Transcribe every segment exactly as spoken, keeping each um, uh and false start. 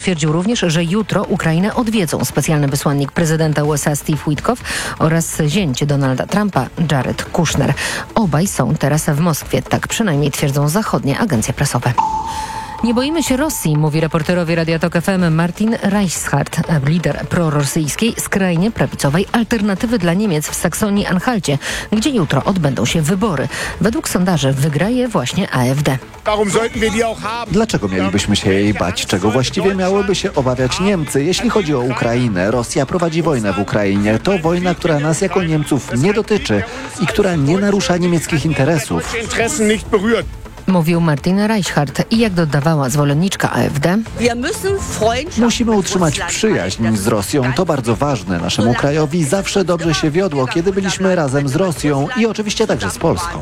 potwierdził również, że jutro Ukrainę odwiedzą specjalny wysłannik prezydenta U S A Steve Witkoff oraz zięć Donalda Trumpa Jared Kushner. Obaj są teraz w Moskwie, tak przynajmniej twierdzą zachodnie agencje prasowe. Nie boimy się Rosji, mówi reporterowi Radia Tok F M Martin Reichshardt, lider prorosyjskiej, skrajnie prawicowej Alternatywy dla Niemiec w Saksonii-Anhalcie, gdzie jutro odbędą się wybory. Według sondaży wygra je właśnie A F D. Dlaczego mielibyśmy się jej bać? Czego właściwie miałyby się obawiać Niemcy? Jeśli chodzi o Ukrainę, Rosja prowadzi wojnę w Ukrainie. To wojna, która nas jako Niemców nie dotyczy i która nie narusza niemieckich interesów. Mówił Martin Reichhardt i jak dodawała zwolenniczka A F D, musimy utrzymać przyjaźń z Rosją. To bardzo ważne. Naszemu krajowi zawsze dobrze się wiodło, kiedy byliśmy razem z Rosją i oczywiście także z Polską.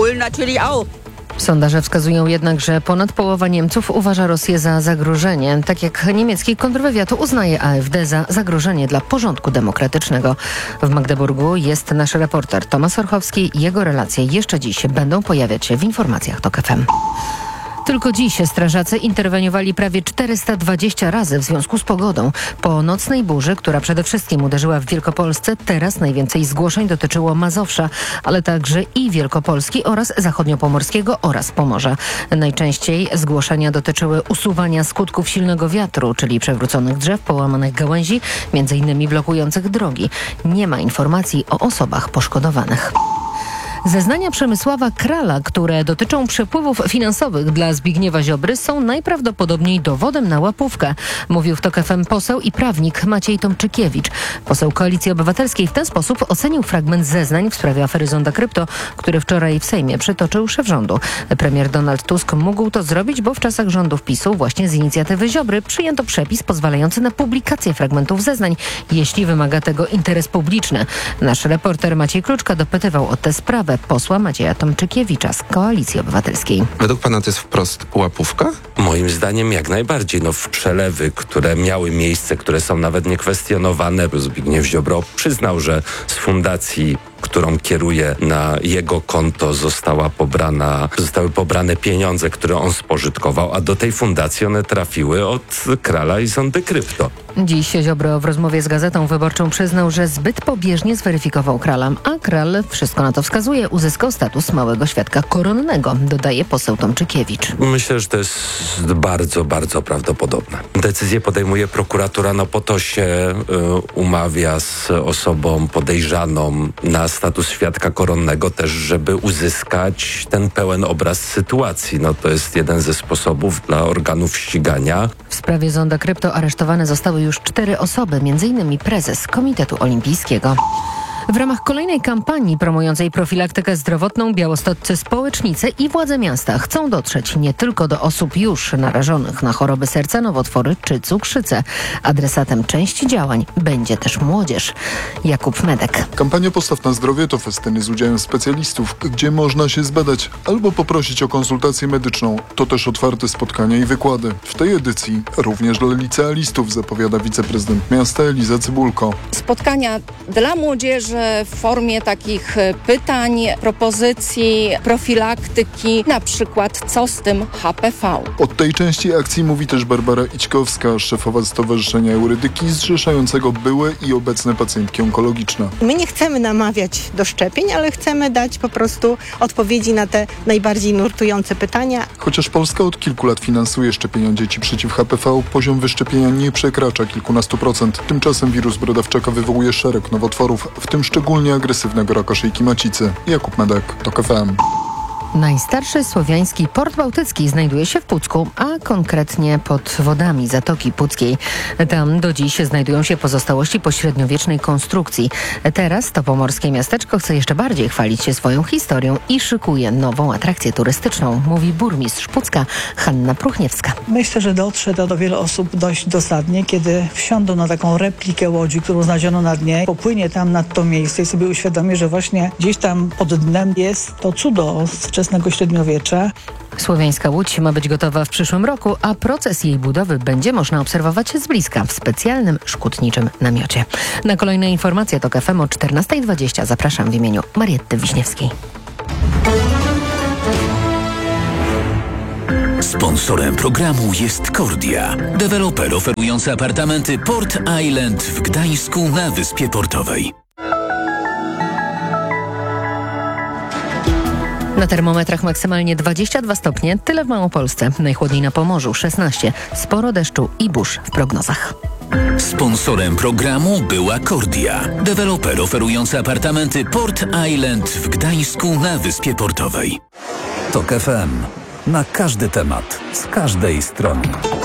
Sondaże wskazują jednak, że ponad połowa Niemców uważa Rosję za zagrożenie, tak jak niemiecki kontrwywiad uznaje A F D za zagrożenie dla porządku demokratycznego. W Magdeburgu jest nasz reporter Tomasz Orchowski. Jego relacje jeszcze dziś będą pojawiać się w informacjach Tok F M. Tylko dziś strażacy interweniowali prawie czterysta dwadzieścia razy w związku z pogodą. Po nocnej burzy, która przede wszystkim uderzyła w Wielkopolsce, teraz najwięcej zgłoszeń dotyczyło Mazowsza, ale także i Wielkopolski oraz Zachodniopomorskiego oraz Pomorza. Najczęściej zgłoszenia dotyczyły usuwania skutków silnego wiatru, czyli przewróconych drzew, połamanych gałęzi, między innymi blokujących drogi. Nie ma informacji o osobach poszkodowanych. Zeznania Przemysława Krala, które dotyczą przepływów finansowych dla Zbigniewa Ziobry, są najprawdopodobniej dowodem na łapówkę, mówił w Tok F M poseł i prawnik Maciej Tomczykiewicz. Poseł Koalicji Obywatelskiej w ten sposób ocenił fragment zeznań w sprawie afery Zonda Krypto, który wczoraj w Sejmie przytoczył szef rządu. Premier Donald Tusk mógł to zrobić, bo w czasach rządów PiSu właśnie z inicjatywy Ziobry przyjęto przepis pozwalający na publikację fragmentów zeznań, jeśli wymaga tego interes publiczny. Nasz reporter Maciej Kluczka dopytywał o tę sprawę posła Macieja Tomczykiewicza z Koalicji Obywatelskiej. Według pana to jest wprost łapówka? Moim zdaniem jak najbardziej. No, w przelewy, które miały miejsce, które są nawet niekwestionowane, Zbigniew Ziobro przyznał, że z fundacji, którą kieruje, na jego konto została pobrana, zostały pobrane pieniądze, które on spożytkował, a do tej fundacji one trafiły od Krala i Zondy Krypto. Dziś Ziobro w rozmowie z Gazetą Wyborczą przyznał, że zbyt pobieżnie zweryfikował Krala, a Kral, wszystko na to wskazuje, uzyskał status małego świadka koronnego, dodaje poseł Tomczykiewicz. Myślę, że to jest bardzo, bardzo prawdopodobne. Decyzję podejmuje prokuratura, no po to się y, umawia z osobą podejrzaną na status świadka koronnego też, żeby uzyskać ten pełen obraz sytuacji. No to jest jeden ze sposobów dla organów ścigania. W sprawie Zonda Krypto aresztowane zostały już cztery osoby, między innymi prezes Komitetu Olimpijskiego. W ramach kolejnej kampanii promującej profilaktykę zdrowotną białostoccy społecznicy i władze miasta chcą dotrzeć nie tylko do osób już narażonych na choroby serca, nowotwory czy cukrzycę. Adresatem części działań będzie też młodzież. Jakub Medek. Kampania Postaw na zdrowie to festyny z udziałem specjalistów, gdzie można się zbadać albo poprosić o konsultację medyczną. To też otwarte spotkania i wykłady. W tej edycji również dla licealistów, zapowiada wiceprezydent miasta Eliza Cybulko. Spotkania dla młodzieży w formie takich pytań, propozycji, profilaktyki, na przykład co z tym H P V. Od tej części akcji mówi też Barbara Ićkowska, szefowa Stowarzyszenia Eurydyki, zrzeszającego byłe i obecne pacjentki onkologiczne. My nie chcemy namawiać do szczepień, ale chcemy dać po prostu odpowiedzi na te najbardziej nurtujące pytania. Chociaż Polska od kilku lat finansuje szczepienia dzieci przeciw H P V, poziom wyszczepienia nie przekracza kilkunastu procent. Tymczasem wirus brodawczaka wywołuje szereg nowotworów, w tym szczególnie agresywnego raka szyjki macicy. Jakub Medek, Tok F M. Najstarszy słowiański port bałtycki znajduje się w Pucku, a konkretnie pod wodami Zatoki Puckiej. Tam do dziś znajdują się pozostałości po średniowiecznej konstrukcji. Teraz to pomorskie miasteczko chce jeszcze bardziej chwalić się swoją historią i szykuje nową atrakcję turystyczną, mówi burmistrz Pucka Hanna Pruchniewska. Myślę, że dotrze to do wielu osób dość dosadnie, kiedy wsiądą na taką replikę łodzi, którą znaleziono na dnie, popłynie tam nad to miejsce i sobie uświadomi, że właśnie gdzieś tam pod dnem jest to cudo wczesnego średniowiecza. Słowiańska Łódź ma być gotowa w przyszłym roku, a proces jej budowy będzie można obserwować z bliska w specjalnym szkutniczym namiocie. Na kolejne informacje Tok F M o czternasta dwadzieścia zapraszam w imieniu Marietty Wiśniewskiej. Sponsorem programu jest Kordia, deweloper oferujący apartamenty Port Island w Gdańsku na Wyspie Portowej. Na termometrach maksymalnie dwadzieścia dwa stopnie, tyle w Małopolsce. Najchłodniej na Pomorzu szesnaście. Sporo deszczu i burz w prognozach. Sponsorem programu była Kordia, deweloper oferujący apartamenty Port Island w Gdańsku na Wyspie Portowej. Tok F M. Na każdy temat, z każdej strony.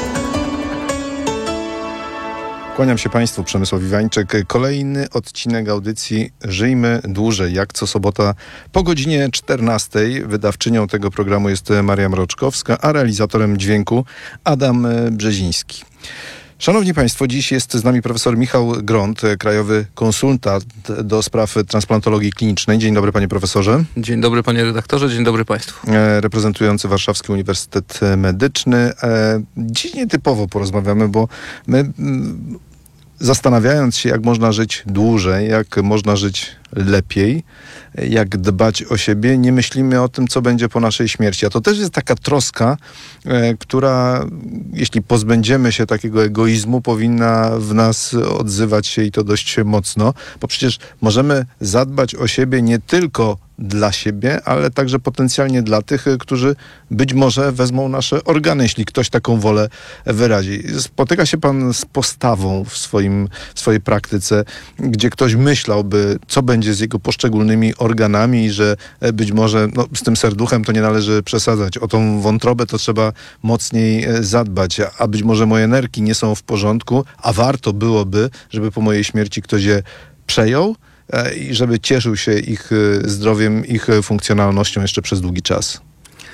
Kłaniam się Państwu, Przemysław Iwańczyk. Kolejny odcinek audycji Żyjmy Dłużej, jak co sobota po godzinie czternastej. Wydawczynią tego programu jest Maria Mroczkowska, a realizatorem dźwięku Adam Brzeziński. Szanowni Państwo, dziś jest z nami profesor Michał Gront, krajowy konsultant do spraw transplantologii klinicznej. Dzień dobry, panie profesorze. Dzień dobry, panie redaktorze, dzień dobry państwu. E, reprezentujący Warszawski Uniwersytet Medyczny. E, dziś nietypowo porozmawiamy, bo my m, zastanawiając się, jak można żyć dłużej, jak można żyć lepiej, jak dbać o siebie, nie myślimy o tym, co będzie po naszej śmierci. A to też jest taka troska, e, która, jeśli pozbędziemy się takiego egoizmu, powinna w nas odzywać się i to dość mocno, bo przecież możemy zadbać o siebie nie tylko dla siebie, ale także potencjalnie dla tych, którzy być może wezmą nasze organy, jeśli ktoś taką wolę wyrazi. Spotyka się pan z postawą w, swoim, w swojej praktyce, gdzie ktoś myślałby, co będzie z jego poszczególnymi organami i że być może no, z tym serduchem to nie należy przesadzać. O tą wątrobę to trzeba mocniej zadbać, a być może moje nerki nie są w porządku, a warto byłoby, żeby po mojej śmierci ktoś je przejął i żeby cieszył się ich zdrowiem, ich funkcjonalnością jeszcze przez długi czas.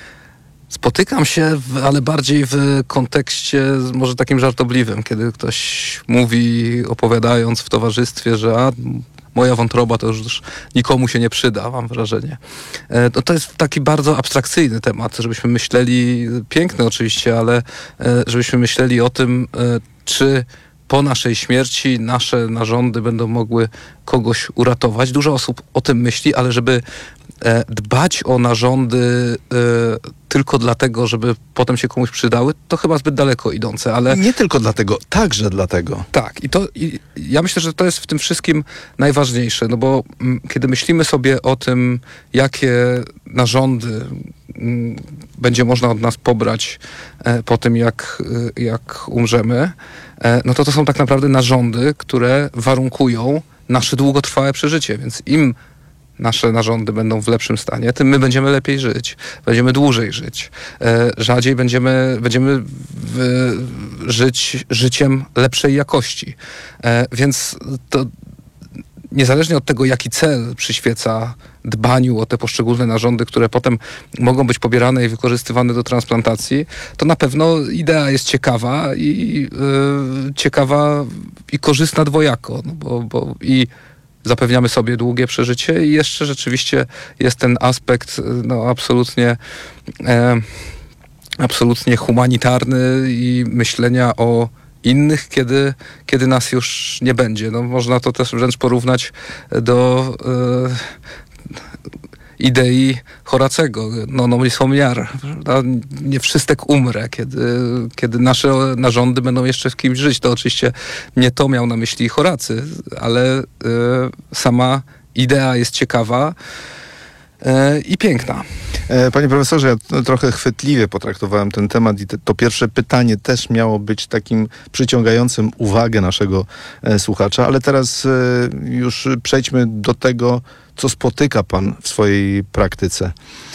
Spotykam się, w, ale bardziej w kontekście może takim żartobliwym, kiedy ktoś mówi, opowiadając w towarzystwie, że a, moja wątroba to już nikomu się nie przyda, mam wrażenie. E, no to jest taki bardzo abstrakcyjny temat, żebyśmy myśleli, piękny oczywiście, ale e, żebyśmy myśleli o tym, e, czy po naszej śmierci nasze narządy będą mogły kogoś uratować. Dużo osób o tym myśli, ale żeby e, dbać o narządy e, tylko dlatego, żeby potem się komuś przydały, to chyba zbyt daleko idące, ale... Nie tylko dlatego, także dlatego. Tak, i to i ja myślę, że to jest w tym wszystkim najważniejsze, no bo m, kiedy myślimy sobie o tym, jakie narządy m, będzie można od nas pobrać e, po tym, jak, e, jak umrzemy, e, no to to są tak naprawdę narządy, które warunkują nasze długotrwałe przeżycie, więc im nasze narządy będą w lepszym stanie, tym my będziemy lepiej żyć, będziemy dłużej żyć. E, rzadziej będziemy, będziemy w, żyć życiem lepszej jakości. E, więc to niezależnie od tego, jaki cel przyświeca dbaniu o te poszczególne narządy, które potem mogą być pobierane i wykorzystywane do transplantacji, to na pewno idea jest ciekawa i yy, ciekawa i korzystna dwojako, no bo, bo i zapewniamy sobie długie przeżycie i jeszcze rzeczywiście jest ten aspekt no absolutnie e, absolutnie humanitarny i myślenia o innych, kiedy, kiedy nas już nie będzie. No, można to też wręcz porównać do e, idei Horacego, no non bis homiar, nie wszystek umrę, kiedy, kiedy nasze narządy będą jeszcze w kimś żyć. To oczywiście nie to miał na myśli Horacy, ale e, sama idea jest ciekawa e, i piękna. Panie profesorze, ja trochę chwytliwie potraktowałem ten temat i te, to pierwsze pytanie też miało być takim przyciągającym uwagę naszego e, słuchacza, ale teraz e, już przejdźmy do tego, co spotyka pan w swojej praktyce.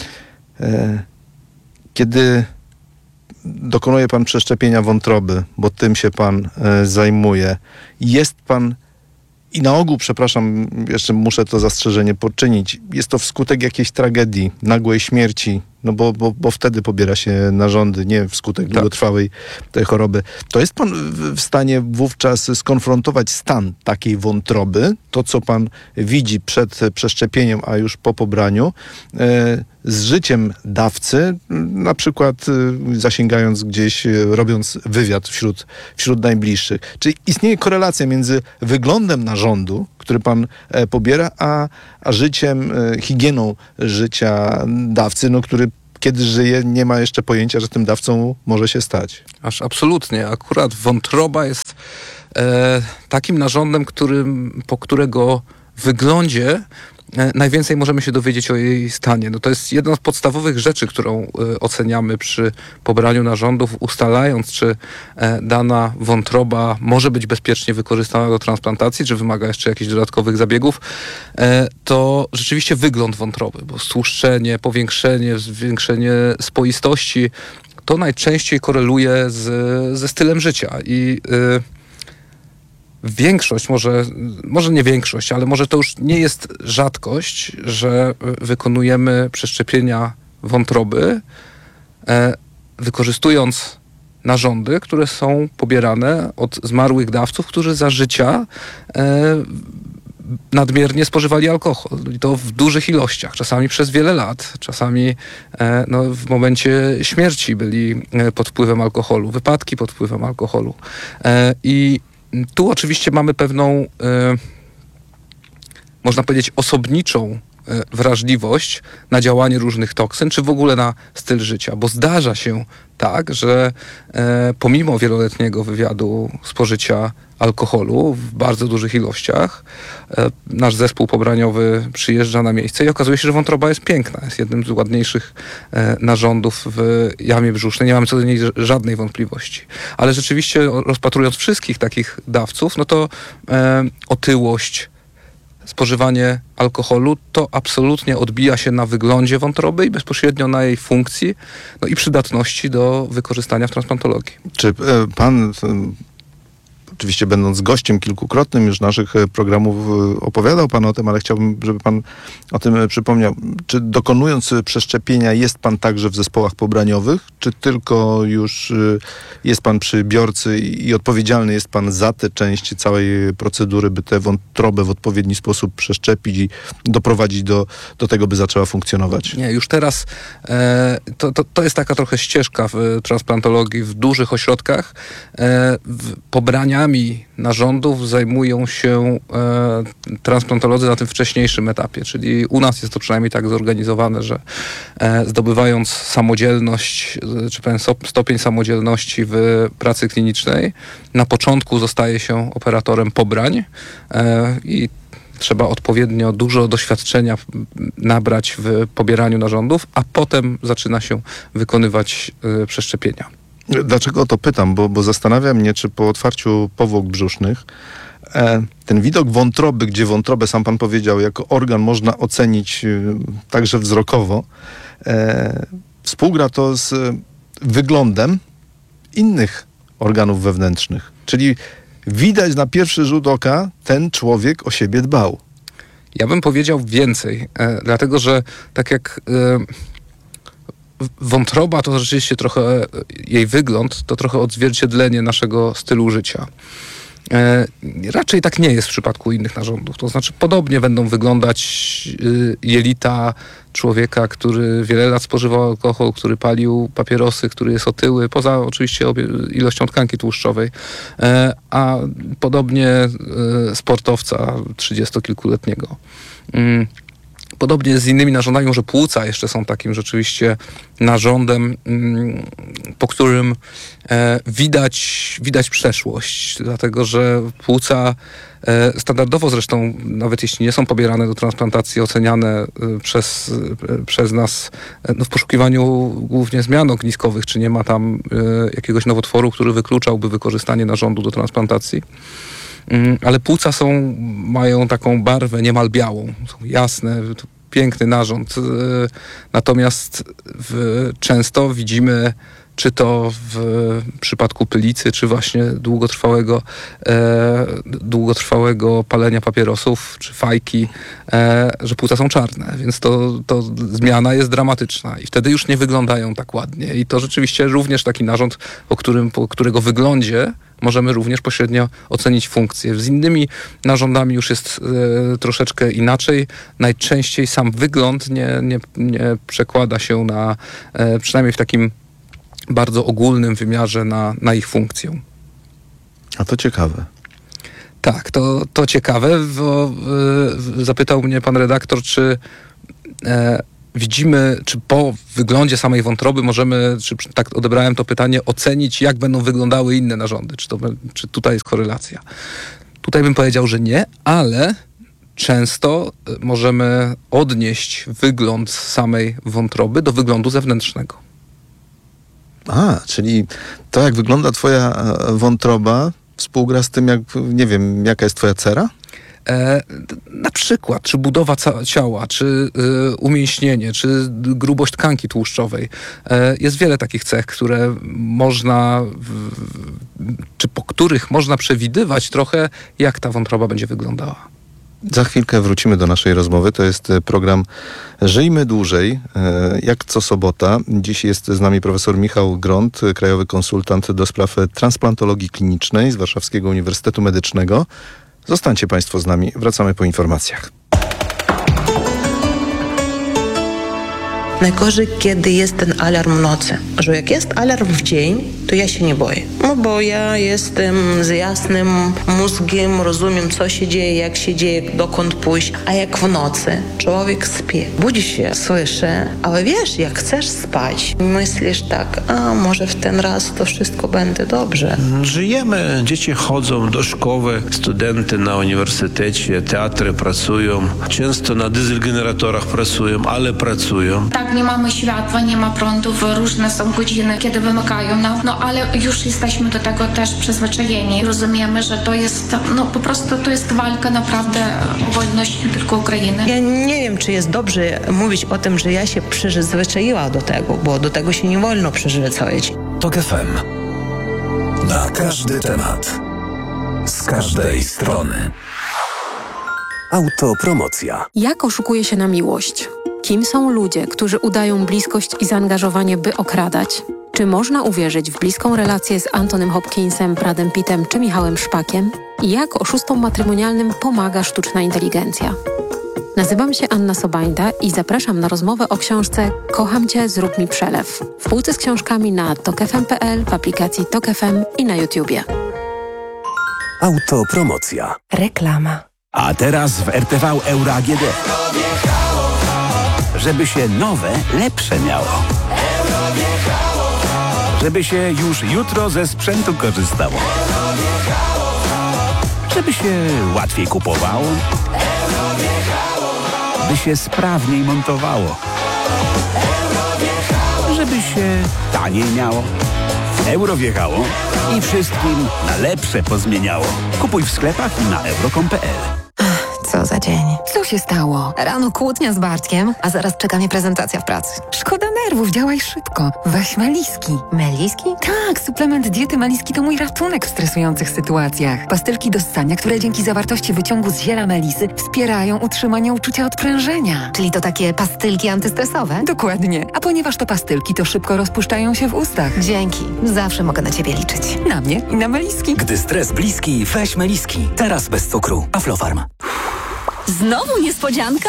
E, kiedy dokonuje pan przeszczepienia wątroby, bo tym się pan e, zajmuje, jest pan i na ogół, przepraszam, jeszcze muszę to zastrzeżenie poczynić, jest to wskutek jakiejś tragedii, nagłej śmierci, no bo, bo, bo wtedy pobiera się narządy, nie wskutek tak. długotrwałej tej choroby. To jest pan w stanie wówczas skonfrontować stan takiej wątroby, to co pan widzi przed przeszczepieniem, a już po pobraniu, e, z życiem dawcy, na przykład e, zasięgając gdzieś, e, robiąc wywiad wśród, wśród najbliższych. Czy istnieje korelacja między wyglądem narządu, który pan e, pobiera, a, a życiem, e, higieną życia dawcy, no, który kiedy żyje, nie ma jeszcze pojęcia, że tym dawcą może się stać. Aż absolutnie. Akurat wątroba jest e, takim narządem, którym, po którego wyglądzie e, najwięcej możemy się dowiedzieć o jej stanie. No to jest jedna z podstawowych rzeczy, którą e, oceniamy przy pobraniu narządów, ustalając, czy e, dana wątroba może być bezpiecznie wykorzystana do transplantacji, czy wymaga jeszcze jakichś dodatkowych zabiegów, e, to rzeczywiście wygląd wątroby, bo stłuszczenie, powiększenie, zwiększenie spoistości to najczęściej koreluje z, ze stylem życia i y, większość, może, może nie większość, ale może to już nie jest rzadkość, że wykonujemy przeszczepienia wątroby, e, wykorzystując narządy, które są pobierane od zmarłych dawców, którzy za życia e, nadmiernie spożywali alkohol i to w dużych ilościach, czasami przez wiele lat, czasami e, no, w momencie śmierci byli e, pod wpływem alkoholu, wypadki pod wpływem alkoholu. E, I tu oczywiście mamy pewną, e, można powiedzieć, osobniczą e, wrażliwość na działanie różnych toksyn, czy w ogóle na styl życia, bo zdarza się tak, że e, pomimo wieloletniego wywiadu spożycia alkoholu w bardzo dużych ilościach, e, nasz zespół pobraniowy przyjeżdża na miejsce i okazuje się, że wątroba jest piękna. Jest jednym z ładniejszych e, narządów w jamie brzusznej. Nie mamy co do niej żadnej wątpliwości. Ale rzeczywiście rozpatrując wszystkich takich dawców, no to e, otyłość, spożywanie alkoholu, to absolutnie odbija się na wyglądzie wątroby i bezpośrednio na jej funkcji, no i przydatności do wykorzystania w transplantologii. Czy e, pan, e, oczywiście będąc gościem kilkukrotnym już naszych e, programów, e, opowiadał pan o tym, ale chciałbym, żeby pan o tym e, przypomniał. Czy dokonując e, przeszczepienia jest pan także w zespołach pobraniowych, czy tylko już e, jest pan przy biorcy i, i odpowiedzialny jest pan za tę część całej procedury, by tę wątrobę w odpowiedni sposób przeszczepić i doprowadzić do, do tego, by zaczęła funkcjonować? Nie, już teraz e, to, to, to jest taka trochę ścieżka w transplantologii w dużych ośrodkach. E, w, pobraniami narządów zajmują się e, transplantolodzy na tym wcześniejszym etapie, czyli u nas jest to przynajmniej tak zorganizowane, że e, zdobywając samodzielność, e, czy pewien stopień samodzielności w pracy klinicznej, na początku zostaje się operatorem pobrań e, i trzeba odpowiednio dużo doświadczenia nabrać w pobieraniu narządów, a potem zaczyna się wykonywać y, przeszczepienia. Dlaczego o to pytam? Bo, bo zastanawia mnie, czy po otwarciu powłok brzusznych e, ten widok wątroby, gdzie wątrobę, sam pan powiedział, jako organ można ocenić e, także wzrokowo, e, współgra to z e, wyglądem innych organów wewnętrznych. Czyli widać na pierwszy rzut oka, ten człowiek o siebie dbał. Ja bym powiedział więcej, e, dlatego że tak jak e, wątroba to rzeczywiście trochę, jej wygląd to trochę odzwierciedlenie naszego stylu życia. E, raczej tak nie jest w przypadku innych narządów. To znaczy podobnie będą wyglądać y, jelita człowieka, który wiele lat spożywał alkohol, który palił papierosy, który jest otyły, poza oczywiście obie, ilością tkanki tłuszczowej, e, a podobnie e, sportowca trzydziestokilkuletniego. Mm. Podobnie z innymi narządami, może płuca jeszcze są takim rzeczywiście narządem, po którym e, widać, widać przeszłość, dlatego że płuca e, standardowo zresztą, nawet jeśli nie są pobierane do transplantacji, oceniane e, przez, e, przez nas e, no w poszukiwaniu głównie zmian ogniskowych, czy nie ma tam e, jakiegoś nowotworu, który wykluczałby wykorzystanie narządu do transplantacji. Ale płuca są, mają taką barwę niemal białą, są jasne, to piękny narząd. Natomiast w, często widzimy, czy to w przypadku pylicy, czy właśnie długotrwałego, e, długotrwałego palenia papierosów, czy fajki, e, że płuca są czarne, więc to, to zmiana jest dramatyczna i wtedy już nie wyglądają tak ładnie. I to rzeczywiście również taki narząd, po, którym, po którego wyglądzie możemy również pośrednio ocenić funkcję. Z innymi narządami już jest e, troszeczkę inaczej. Najczęściej sam wygląd nie, nie, nie przekłada się na, e, przynajmniej w takim bardzo ogólnym wymiarze, na, na ich funkcję. A to ciekawe. Tak, to, to ciekawe, bo e, zapytał mnie pan redaktor, czy e, widzimy, czy po wyglądzie samej wątroby możemy, czy tak odebrałem to pytanie, ocenić, jak będą wyglądały inne narządy, czy, to, czy tutaj jest korelacja. Tutaj bym powiedział, że nie, ale często możemy odnieść wygląd samej wątroby do wyglądu zewnętrznego. A, czyli to, jak wygląda twoja wątroba, współgra z tym, jak, nie wiem, jaka jest twoja cera? E, na przykład, czy budowa ca- ciała, czy y, umięśnienie, czy grubość tkanki tłuszczowej. E, jest wiele takich cech, które można, w, czy po których można przewidywać trochę, jak ta wątroba będzie wyglądała. Za chwilkę wrócimy do naszej rozmowy. To jest program Żyjmy Dłużej, jak co sobota. Dziś jest z nami profesor Michał Gront, krajowy konsultant do spraw transplantologii klinicznej z Warszawskiego Uniwersytetu Medycznego. Zostańcie Państwo z nami, wracamy po informacjach. Najgorzej, kiedy jest ten alarm w nocy. Że jak jest alarm w dzień, to ja się nie boję. No bo ja jestem z jasnym mózgiem, rozumiem, co się dzieje, jak się dzieje, dokąd pójść. A jak w nocy człowiek śpi, budzi się, słyszy, ale wiesz, jak chcesz spać, myślisz tak, a może w ten raz to wszystko będzie dobrze. Żyjemy, dzieci chodzą do szkoły, studenty na uniwersytecie, teatry pracują, często na dieselgeneratorach pracują, ale pracują. Tak, nie mamy światła, nie ma prądów, różne są godziny, kiedy wymykają nam, no ale już jesteśmy do tego też przyzwyczajeni. Rozumiemy, że to jest, no po prostu to jest walka naprawdę o wolność nie tylko Ukrainy. Ja nie wiem, czy jest dobrze mówić o tym, że ja się przyzwyczaiła do tego, bo do tego się nie wolno przyzwyczaić. TOK F M. Na każdy temat. Z każdej strony. Autopromocja. Jak oszukuje się na miłość? Kim są ludzie, którzy udają bliskość i zaangażowanie, by okradać? Czy można uwierzyć w bliską relację z Antonym Hopkinsem, Bradem Pittem czy Michałem Szpakiem? I jak oszustom matrymonialnym pomaga sztuczna inteligencja? Nazywam się Anna Sobańda i zapraszam na rozmowę o książce Kocham Cię, zrób mi przelew. W półce z książkami na tok f m kropka p l, w aplikacji Tok F M i na YouTubie. Autopromocja. Reklama. A teraz w R T V Euro A G D. Żeby się nowe, lepsze miało. Żeby się już jutro ze sprzętu korzystało. Żeby się łatwiej kupowało. By się sprawniej montowało. Żeby się taniej miało. Euro wjechało i wszystkim na lepsze pozmieniało. Kupuj w sklepach i na euro kropka com kropka p l. Co za dzień. Co się stało? Rano kłótnia z Bartkiem, a zaraz czeka mnie prezentacja w pracy. Szkoda nerwów, działaj szybko. Weź Meliski. Meliski? Tak, suplement diety Meliski to mój ratunek w stresujących sytuacjach. Pastylki do ssania, które dzięki zawartości wyciągu z ziela melisy wspierają utrzymanie uczucia odprężenia. Czyli to takie pastylki antystresowe? Dokładnie. A ponieważ to pastylki, to szybko rozpuszczają się w ustach. Dzięki. Zawsze mogę na ciebie liczyć. Na mnie i na Meliski. Gdy stres bliski, weź Meliski. Teraz bez cukru. Aflofarm. Znowu niespodzianka?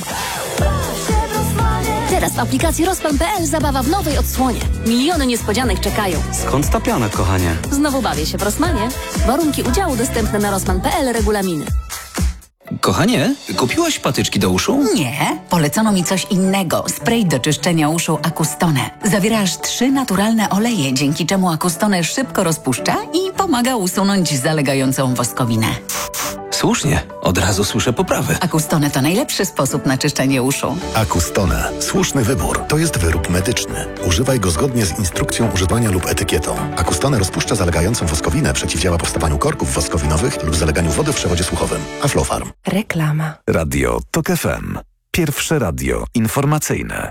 Teraz w aplikacji Rossmann kropka p l zabawa w nowej odsłonie. Miliony niespodzianek czekają. Skąd ta piana, kochanie? Znowu bawię się w Rossmanie. Warunki udziału dostępne na rossmann kropka p l, regulaminy. Kochanie, kupiłaś patyczki do uszu? Nie, polecono mi coś innego. Spray do czyszczenia uszu Acustone. Zawiera aż trzy naturalne oleje, dzięki czemu Acustone szybko rozpuszcza i pomaga usunąć zalegającą woskowinę. Słusznie, od razu słyszę poprawę. Acustone to najlepszy sposób na czyszczenie uszu. Acustone. Słuszny wybór. To jest wyrób medyczny. Używaj go zgodnie z instrukcją używania lub etykietą. Acustone rozpuszcza zalegającą woskowinę, przeciwdziała powstawaniu korków woskowinowych lub zaleganiu wody w przewodzie słuchowym. Aflofarm. Reklama. Radio TOK F M. Pierwsze radio informacyjne.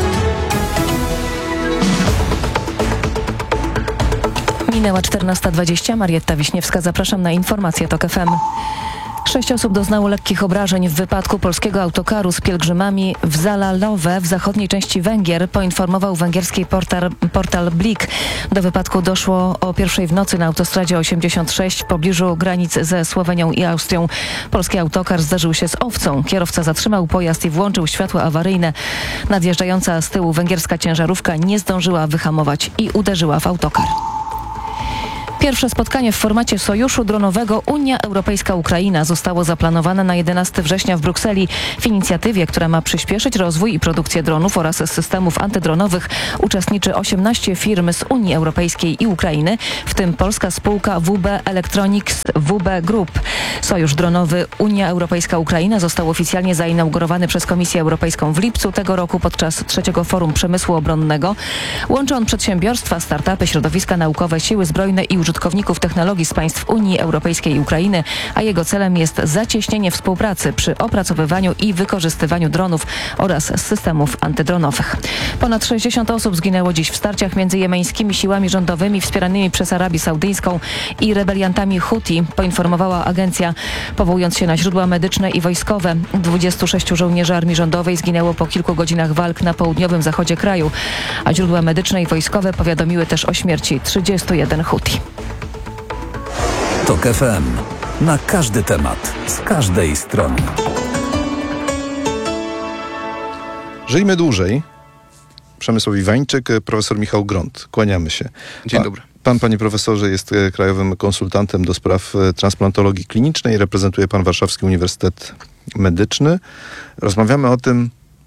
Minęła czternasta dwadzieścia. Marietta Wiśniewska. Zapraszam na informacje TOK F M. Sześć osób doznało lekkich obrażeń w wypadku polskiego autokaru z pielgrzymami w Zalalowe w zachodniej części Węgier, poinformował węgierski portal, portal Blik. Do wypadku doszło o pierwszej w nocy na autostradzie osiemdziesiąt sześć w pobliżu granic ze Słowenią i Austrią. Polski autokar zderzył się z owcą. Kierowca zatrzymał pojazd i włączył światła awaryjne. Nadjeżdżająca z tyłu węgierska ciężarówka nie zdążyła wyhamować i uderzyła w autokar. Pierwsze spotkanie w formacie sojuszu dronowego Unia Europejska-Ukraina zostało zaplanowane na jedenastego września w Brukseli. W inicjatywie, która ma przyspieszyć rozwój i produkcję dronów oraz systemów antydronowych, uczestniczy osiemnaście firm z Unii Europejskiej i Ukrainy, w tym polska spółka W B Electronics W B Group. Sojusz dronowy Unia Europejska-Ukraina został oficjalnie zainaugurowany przez Komisję Europejską w lipcu tego roku podczas trzeciego Forum Przemysłu Obronnego. Łączy on przedsiębiorstwa, startupy, środowiska naukowe, siły zbrojne i użytkowników technologii z państw Unii Europejskiej i Ukrainy, a jego celem jest zacieśnienie współpracy przy opracowywaniu i wykorzystywaniu dronów oraz systemów antydronowych. Ponad sześćdziesiąt osób zginęło dziś w starciach między jemeńskimi siłami rządowymi wspieranymi przez Arabię Saudyjską i rebeliantami Huti, poinformowała agencja, powołując się na źródła medyczne i wojskowe. dwudziestu sześciu żołnierzy armii rządowej zginęło po kilku godzinach walk na południowym zachodzie kraju, a źródła medyczne i wojskowe powiadomiły też o śmierci trzydziestu jeden Huti. TOK F M. Na każdy temat, z każdej strony. Żyjmy dłużej. Przemysław Iwańczyk, profesor Michał Gront. Kłaniamy się. Dzień Pa, dobry. Pan, panie profesorze, jest krajowym konsultantem do spraw transplantologii klinicznej. Reprezentuje pan Warszawski Uniwersytet Medyczny. Rozmawiamy o tym,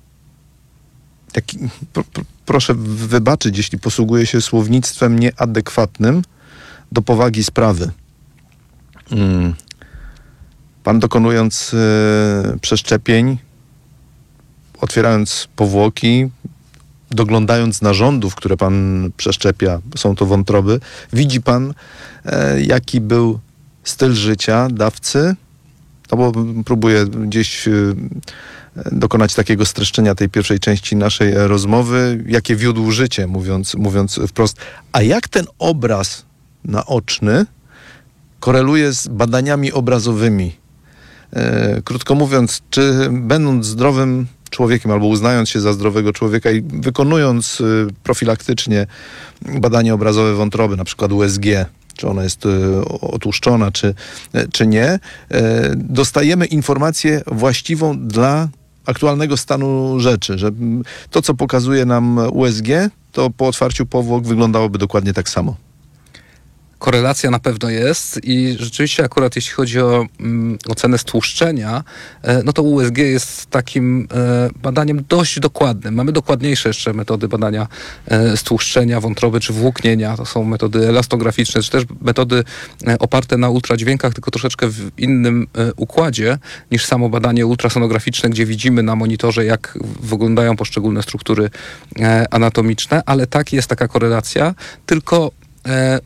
jak, pro, pro, proszę wybaczyć, jeśli posługuję się słownictwem nieadekwatnym do powagi sprawy. Hmm. Pan dokonując y, przeszczepień, otwierając powłoki, doglądając narządów, które pan przeszczepia, są to wątroby, widzi pan, e, jaki był styl życia dawcy? No bo próbuję gdzieś e, dokonać takiego streszczenia tej pierwszej części naszej rozmowy, jakie wiódł życie, mówiąc, mówiąc wprost. A jak ten obraz naoczny koreluje z badaniami obrazowymi? E, krótko mówiąc, czy będąc zdrowym człowiekiem albo uznając się za zdrowego człowieka i wykonując y, profilaktycznie badanie obrazowe wątroby, na przykład U S G, czy ona jest y, otłuszczona, czy, y, czy nie, y, dostajemy informację właściwą dla aktualnego stanu rzeczy, że to, co pokazuje nam U S G, to po otwarciu powłok wyglądałoby dokładnie tak samo. Korelacja na pewno jest i rzeczywiście akurat jeśli chodzi o mm, ocenę stłuszczenia, e, no to U S G jest takim e, badaniem dość dokładnym. Mamy dokładniejsze jeszcze metody badania e, stłuszczenia wątroby czy włóknienia. To są metody elastograficzne, czy też metody e, oparte na ultradźwiękach, tylko troszeczkę w innym e, układzie niż samo badanie ultrasonograficzne, gdzie widzimy na monitorze, jak wyglądają poszczególne struktury e, anatomiczne, ale tak, jest taka korelacja, tylko e,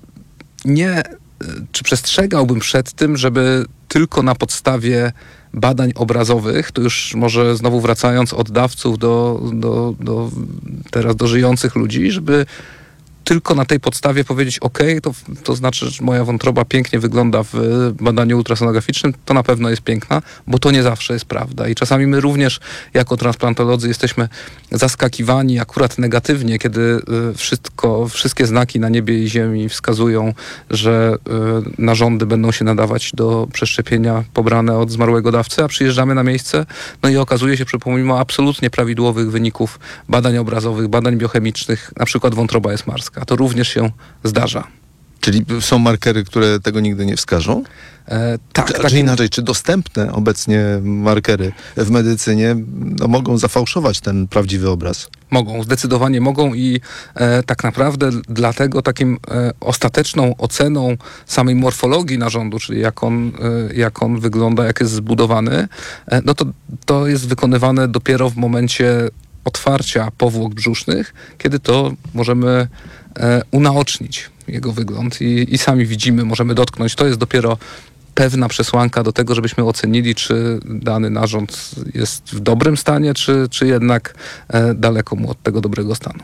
nie, czy przestrzegałbym przed tym, żeby tylko na podstawie badań obrazowych, to już może znowu wracając od dawców do, do, do teraz do żyjących ludzi, żeby tylko na tej podstawie powiedzieć, ok, to, to znaczy, że moja wątroba pięknie wygląda w badaniu ultrasonograficznym, to na pewno jest piękna, bo to nie zawsze jest prawda. I czasami my również jako transplantolodzy jesteśmy zaskakiwani akurat negatywnie, kiedy wszystko, wszystkie znaki na niebie i ziemi wskazują, że narządy będą się nadawać do przeszczepienia pobrane od zmarłego dawcy, a przyjeżdżamy na miejsce, no i okazuje się, że pomimo absolutnie prawidłowych wyników badań obrazowych, badań biochemicznych, na przykład wątroba jest marska. To również się zdarza. Czyli są markery, które tego nigdy nie wskażą? E, tak. Czy, tak. czy inaczej, czy dostępne obecnie markery w medycynie no, mogą zafałszować ten prawdziwy obraz? Mogą, zdecydowanie mogą i e, tak naprawdę dlatego takim e, ostateczną oceną samej morfologii narządu, czyli jak on, e, jak on wygląda, jak jest zbudowany, e, no to, to jest wykonywane dopiero w momencie otwarcia powłok brzusznych, kiedy to możemy e, unaocznić jego wygląd i, i sami widzimy, możemy dotknąć. To jest dopiero pewna przesłanka do tego, żebyśmy ocenili, czy dany narząd jest w dobrym stanie, czy, czy jednak e, daleko mu od tego dobrego stanu.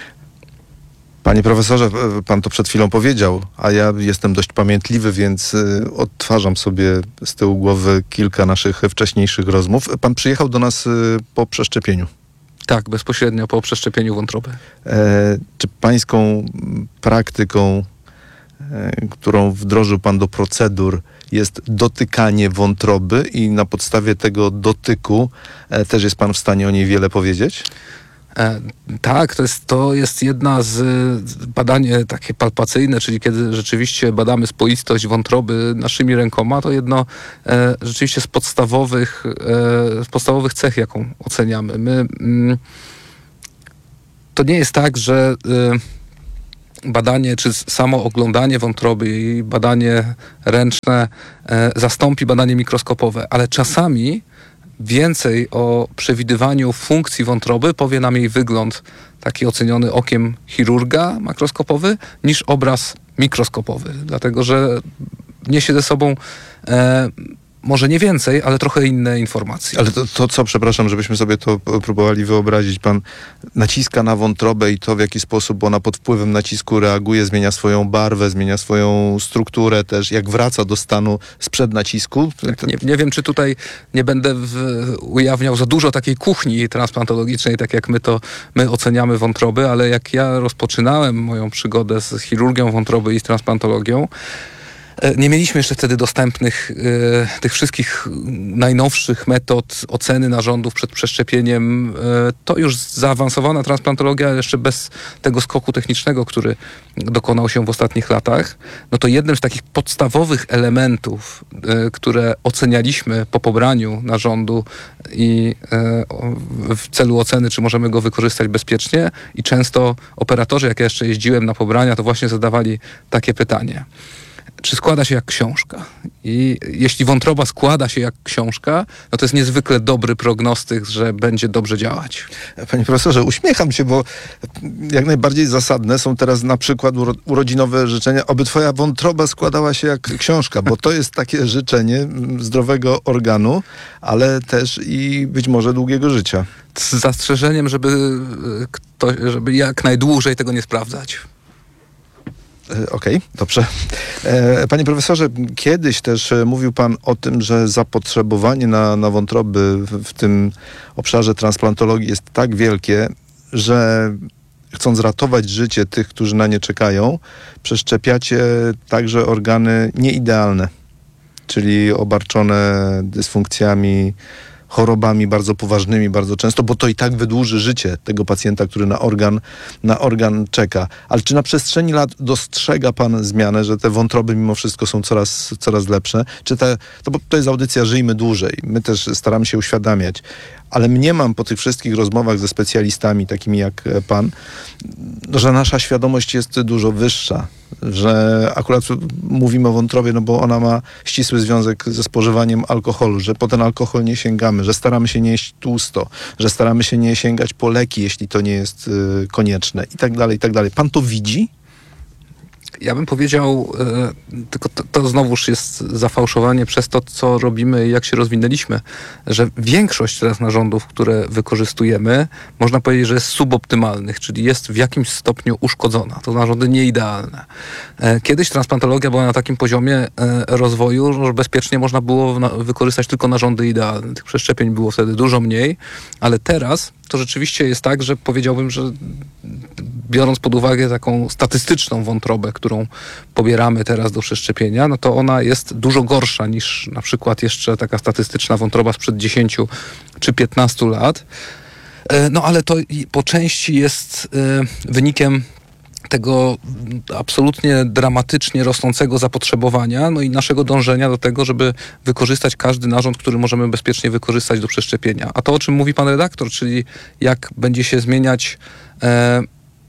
Panie profesorze, pan to przed chwilą powiedział, a ja jestem dość pamiętliwy, więc y, odtwarzam sobie z tyłu głowy kilka naszych wcześniejszych rozmów. Pan przyjechał do nas y, po przeszczepieniu. Tak, bezpośrednio po przeszczepieniu wątroby. E, czy pańską praktyką, e, którą wdrożył pan do procedur, jest dotykanie wątroby i na podstawie tego dotyku e, też jest pan w stanie o niej wiele powiedzieć? E, tak, to jest, to jest jedna z badanie takie palpacyjne, czyli kiedy rzeczywiście badamy spoistość wątroby naszymi rękoma, to jedno e, rzeczywiście z podstawowych, e, z podstawowych cech, jaką oceniamy. My, mm, to nie jest tak, że e, badanie, czy samo oglądanie wątroby i badanie ręczne e, zastąpi badanie mikroskopowe, ale czasami więcej o przewidywaniu funkcji wątroby powie nam jej wygląd taki oceniony okiem chirurga makroskopowy niż obraz mikroskopowy, dlatego że niesie ze sobą e, może nie więcej, ale trochę inne informacje. Ale to, to co, przepraszam, żebyśmy sobie to próbowali wyobrazić. Pan naciska na wątrobę i to, w jaki sposób ona pod wpływem nacisku reaguje, zmienia swoją barwę, zmienia swoją strukturę też, jak wraca do stanu sprzed nacisku. Tak, nie, nie wiem, czy tutaj nie będę w, ujawniał za dużo takiej kuchni transplantologicznej, tak jak my to, my oceniamy wątroby, ale jak ja rozpoczynałem moją przygodę z chirurgią wątroby i z transplantologią, nie mieliśmy jeszcze wtedy dostępnych e, tych wszystkich najnowszych metod oceny narządów przed przeszczepieniem. E, to już zaawansowana transplantologia, jeszcze bez tego skoku technicznego, który dokonał się w ostatnich latach. No to jednym z takich podstawowych elementów, e, które ocenialiśmy po pobraniu narządu i e, w celu oceny, czy możemy go wykorzystać bezpiecznie, i często operatorzy, jak ja jeszcze jeździłem na pobrania, to właśnie zadawali takie pytanie: czy składa się jak książka? I jeśli wątroba składa się jak książka, no to jest niezwykle dobry prognostyk, że będzie dobrze działać. Panie profesorze, uśmiecham się, bo jak najbardziej zasadne są teraz na przykład uro- urodzinowe życzenia, oby twoja wątroba składała się jak książka, bo to jest takie życzenie zdrowego organu, ale też i być może długiego życia. Z zastrzeżeniem, żeby, kto, żeby jak najdłużej tego nie sprawdzać. Okej, okay, dobrze. Panie profesorze, kiedyś też mówił pan o tym, że zapotrzebowanie na, na wątroby w, w tym obszarze transplantologii jest tak wielkie, że chcąc ratować życie tych, którzy na nie czekają, przeszczepiacie także organy nieidealne, czyli obarczone dysfunkcjami, chorobami bardzo poważnymi bardzo często, bo to i tak wydłuży życie tego pacjenta, który na organ, na organ czeka. Ale czy na przestrzeni lat dostrzega pan zmianę, że te wątroby mimo wszystko są coraz, coraz lepsze? Czy te, to, bo to jest audycja Żyjmy Dłużej. My też staramy się uświadamiać. Ale mniemam po tych wszystkich rozmowach ze specjalistami, takimi jak pan, że nasza świadomość jest dużo wyższa. Że akurat mówimy o wątrobie, no bo ona ma ścisły związek ze spożywaniem alkoholu, że po ten alkohol nie sięgamy, że staramy się nie jeść tłusto, że staramy się nie sięgać po leki, jeśli to nie jest y, konieczne i tak dalej, i tak dalej. Pan to widzi? Ja bym powiedział, e, tylko to, to znowuż jest zafałszowanie przez to, co robimy i jak się rozwinęliśmy, że większość teraz narządów, które wykorzystujemy, można powiedzieć, że jest suboptymalnych, czyli jest w jakimś stopniu uszkodzona. To narządy nieidealne. E, kiedyś transplantologia była na takim poziomie e, rozwoju, że bezpiecznie można było na, wykorzystać tylko narządy idealne. Tych przeszczepień było wtedy dużo mniej, ale teraz to rzeczywiście jest tak, że powiedziałbym, że biorąc pod uwagę taką statystyczną wątrobę, którą pobieramy teraz do przeszczepienia, no to ona jest dużo gorsza niż na przykład jeszcze taka statystyczna wątroba sprzed dziesięciu czy piętnastu lat. No ale to po części jest wynikiem tego absolutnie dramatycznie rosnącego zapotrzebowania, no i naszego dążenia do tego, żeby wykorzystać każdy narząd, który możemy bezpiecznie wykorzystać do przeszczepienia. A to, o czym mówi pan redaktor, czyli jak będzie się zmieniać, e,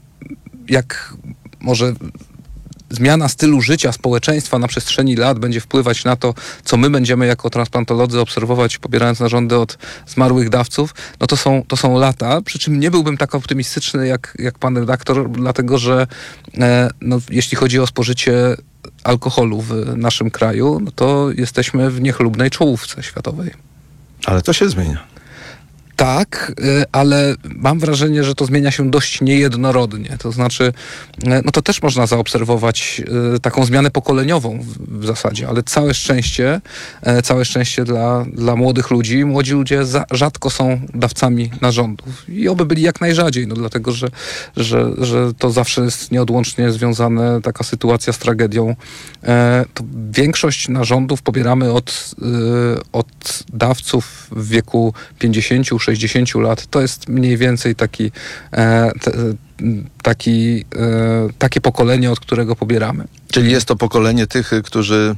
jak może zmiana stylu życia społeczeństwa na przestrzeni lat będzie wpływać na to, co my będziemy jako transplantolodzy obserwować, pobierając narządy od zmarłych dawców, no to są, to są lata, przy czym nie byłbym tak optymistyczny jak, jak pan redaktor, dlatego że e, no, jeśli chodzi o spożycie alkoholu w naszym kraju, no to jesteśmy w niechlubnej czołówce światowej. Ale to się zmienia. Tak, ale mam wrażenie, że to zmienia się dość niejednorodnie. To znaczy, no to też można zaobserwować taką zmianę pokoleniową w zasadzie, ale całe szczęście, całe szczęście dla, dla młodych ludzi. Młodzi ludzie za, rzadko są dawcami narządów i oby byli jak najrzadziej, no dlatego, że, że, że to zawsze jest nieodłącznie związane, taka sytuacja z tragedią. To większość narządów pobieramy od, od dawców w wieku pięćdziesięciu, sześćdziesięciu sześćdziesięciu lat, to jest mniej więcej taki, e, te, taki, e, takie pokolenie, od którego pobieramy. Czyli jest to pokolenie tych, którzy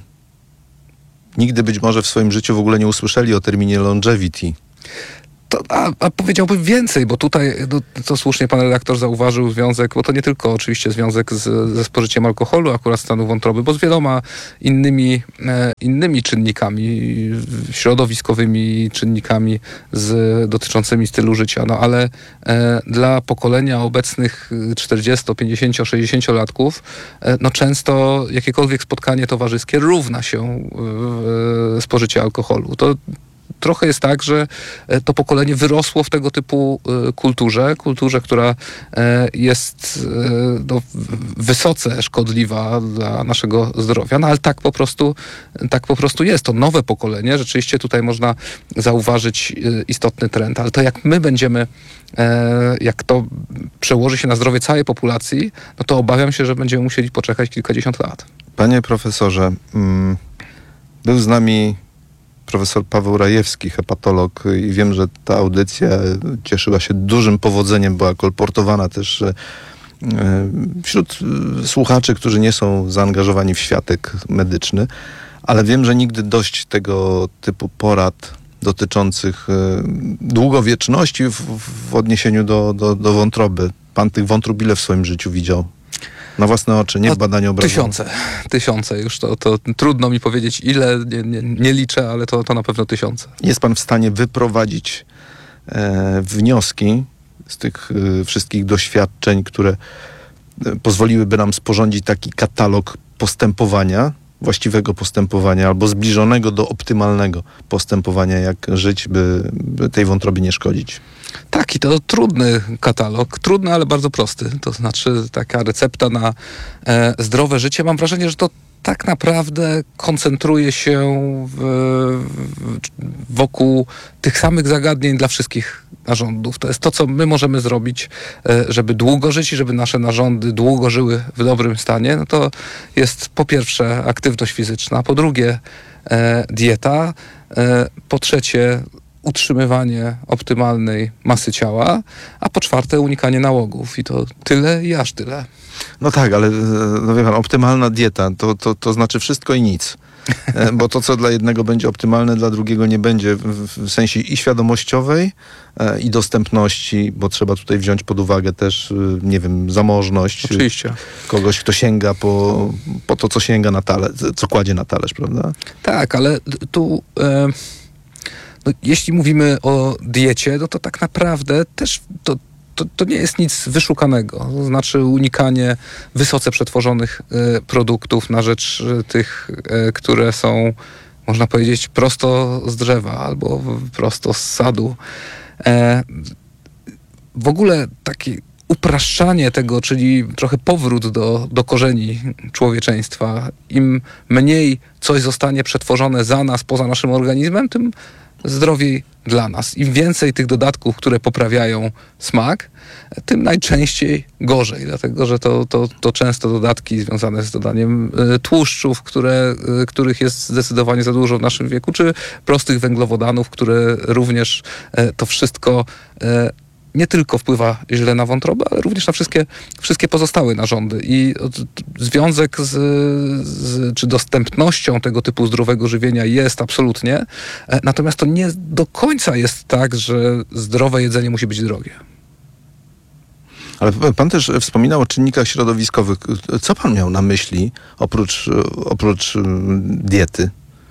nigdy być może w swoim życiu w ogóle nie usłyszeli o terminie longevity. To, a, a powiedziałbym więcej, bo tutaj, no, co słusznie pan redaktor zauważył, związek, bo to nie tylko oczywiście związek z, ze spożyciem alkoholu, akurat stanu wątroby, bo z wieloma innymi, e, innymi czynnikami, środowiskowymi czynnikami z, dotyczącymi stylu życia. No ale e, dla pokolenia obecnych czterdziesto, pięćdziesięcio, sześćdziesięciolatków, e, no często jakiekolwiek spotkanie towarzyskie równa się e, spożycie alkoholu. To trochę jest tak, że to pokolenie wyrosło w tego typu kulturze, kulturze, która jest no, wysoce szkodliwa dla naszego zdrowia, no ale tak po prostu, tak po prostu jest. To nowe pokolenie, rzeczywiście tutaj można zauważyć istotny trend, ale to jak my będziemy, jak to przełoży się na zdrowie całej populacji, no to obawiam się, że będziemy musieli poczekać kilkadziesiąt lat. Panie profesorze, był z nami profesor Paweł Rajewski, hepatolog, i wiem, że ta audycja cieszyła się dużym powodzeniem, była kolportowana też wśród słuchaczy, którzy nie są zaangażowani w światek medyczny, ale wiem, że nigdy dość tego typu porad dotyczących długowieczności w, w odniesieniu do, do, do wątroby. Pan tych wątrób ile w swoim życiu widział? Na własne oczy, nie w badaniu obrazowym. Tysiące, tysiące już, to, to trudno mi powiedzieć ile, nie, nie, nie liczę, ale to, to na pewno tysiące. Jest pan w stanie wyprowadzić e, wnioski z tych e, wszystkich doświadczeń, które e, pozwoliłyby nam sporządzić taki katalog postępowania, właściwego postępowania albo zbliżonego do optymalnego postępowania, jak żyć, by, by tej wątrobie nie szkodzić? Tak, i to trudny katalog, trudny, ale bardzo prosty. To znaczy taka recepta na e, zdrowe życie. Mam wrażenie, że to tak naprawdę koncentruje się w, w, wokół tych samych zagadnień dla wszystkich narządów. To jest to, co my możemy zrobić, e, żeby długo żyć i żeby nasze narządy długo żyły w dobrym stanie. No to jest po pierwsze aktywność fizyczna, po drugie e, dieta, e, po trzecie utrzymywanie optymalnej masy ciała, a po czwarte unikanie nałogów. I to tyle i aż tyle. No tak, ale no wie pan, optymalna dieta to, to, to znaczy wszystko i nic. Bo to, co dla jednego będzie optymalne, dla drugiego nie będzie w, w sensie i świadomościowej, e, i dostępności, bo trzeba tutaj wziąć pod uwagę też, nie wiem, zamożność. Oczywiście. Kogoś, kto sięga po, po to, co sięga na talerz, co kładzie na talerz, prawda? Tak, ale tu... E... No, jeśli mówimy o diecie, no to tak naprawdę też to, to, to nie jest nic wyszukanego. To znaczy unikanie wysoce przetworzonych e, produktów na rzecz e, tych, e, które są, można powiedzieć, prosto z drzewa albo prosto z sadu. E, w ogóle takie upraszczanie tego, czyli trochę powrót do, do korzeni człowieczeństwa. Im mniej coś zostanie przetworzone za nas, poza naszym organizmem, tym zdrowiej dla nas. Im więcej tych dodatków, które poprawiają smak, tym najczęściej gorzej, dlatego że to, to, to często dodatki związane z dodaniem y, tłuszczów, które, y, których jest zdecydowanie za dużo w naszym wieku, czy prostych węglowodanów, które również y, to wszystko y, nie tylko wpływa źle na wątrobę, ale również na wszystkie, wszystkie pozostałe narządy. I związek z, z, czy dostępnością tego typu zdrowego żywienia jest absolutnie, natomiast to nie do końca jest tak, że zdrowe jedzenie musi być drogie. Ale pan też wspominał o czynnikach środowiskowych. Co pan miał na myśli oprócz, oprócz diety?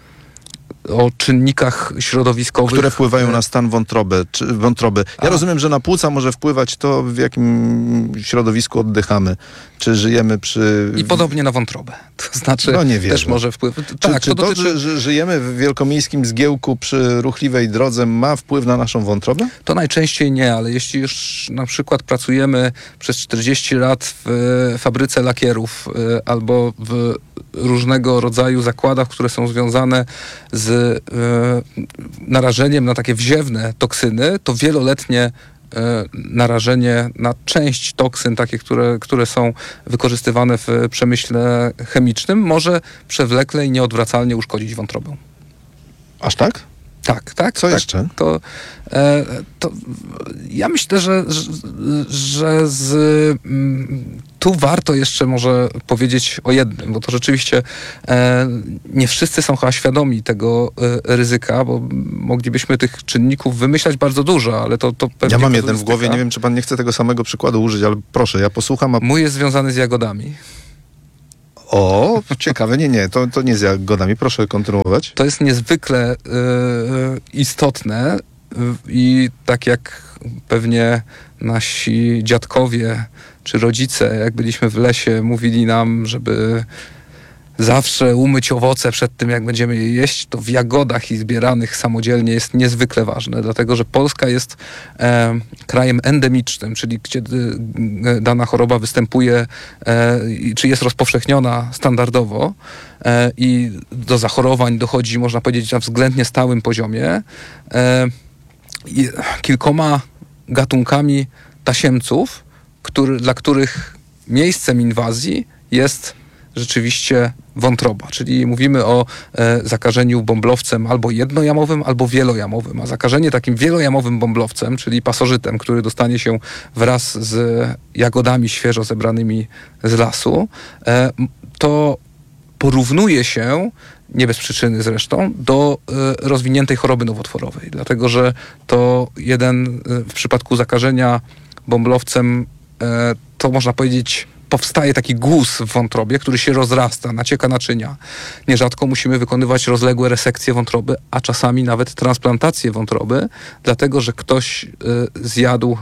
O czynnikach środowiskowych, które wpływają na stan wątroby. Czy, wątroby. Ja A. rozumiem, że na płuca może wpływać to, w jakim środowisku oddychamy. Czy żyjemy przy... I podobnie na wątrobę. To znaczy no nie też może wpływać. Czy, tak, czy to, dotyczy... że, że żyjemy w wielkomiejskim zgiełku przy ruchliwej drodze, ma wpływ na naszą wątrobę? To najczęściej nie, ale jeśli już na przykład pracujemy przez czterdzieści lat w fabryce lakierów albo w różnego rodzaju zakładach, które są związane z e, narażeniem na takie wziewne toksyny, to wieloletnie e, narażenie na część toksyn, takie, które, które są wykorzystywane w przemyśle chemicznym, może przewlekle i nieodwracalnie uszkodzić wątrobę. Aż tak? Tak, tak. Co tak, jeszcze? To, e, to ja myślę, że, że, że z, m, tu warto jeszcze może powiedzieć o jednym, bo to rzeczywiście e, nie wszyscy są chyba świadomi tego e, ryzyka, bo moglibyśmy tych czynników wymyślać bardzo dużo, ale to, to pewnie... Ja mam jeden w głowie, nie wiem, czy pan nie chce tego samego przykładu użyć, ale proszę, ja posłucham. A... Mój jest związany z jagodami. O, ciekawe, nie, nie, to, to nie z jagodami, proszę kontynuować. To jest niezwykle y, istotne y, i tak jak pewnie nasi dziadkowie czy rodzice, jak byliśmy w lesie, mówili nam, żeby zawsze umyć owoce przed tym, jak będziemy je jeść, to w jagodach i zbieranych samodzielnie jest niezwykle ważne, dlatego że Polska jest e, krajem endemicznym, czyli kiedy dana choroba występuje, e, czy jest rozpowszechniona standardowo e, i do zachorowań dochodzi, można powiedzieć, na względnie stałym poziomie, e, i kilkoma gatunkami tasiemców, który, dla których miejscem inwazji jest rzeczywiście wątroba, czyli mówimy o e, zakażeniu bąblowcem albo jednojamowym, albo wielojamowym, a zakażenie takim wielojamowym bąblowcem, czyli pasożytem, który dostanie się wraz z jagodami świeżo zebranymi z lasu, e, to porównuje się, nie bez przyczyny zresztą, do e, rozwiniętej choroby nowotworowej, dlatego że to jeden, e, w przypadku zakażenia bąblowcem, e, to można powiedzieć, powstaje taki guz w wątrobie, który się rozrasta, nacieka naczynia. Nierzadko musimy wykonywać rozległe resekcje wątroby, a czasami nawet transplantację wątroby, dlatego że ktoś y, zjadł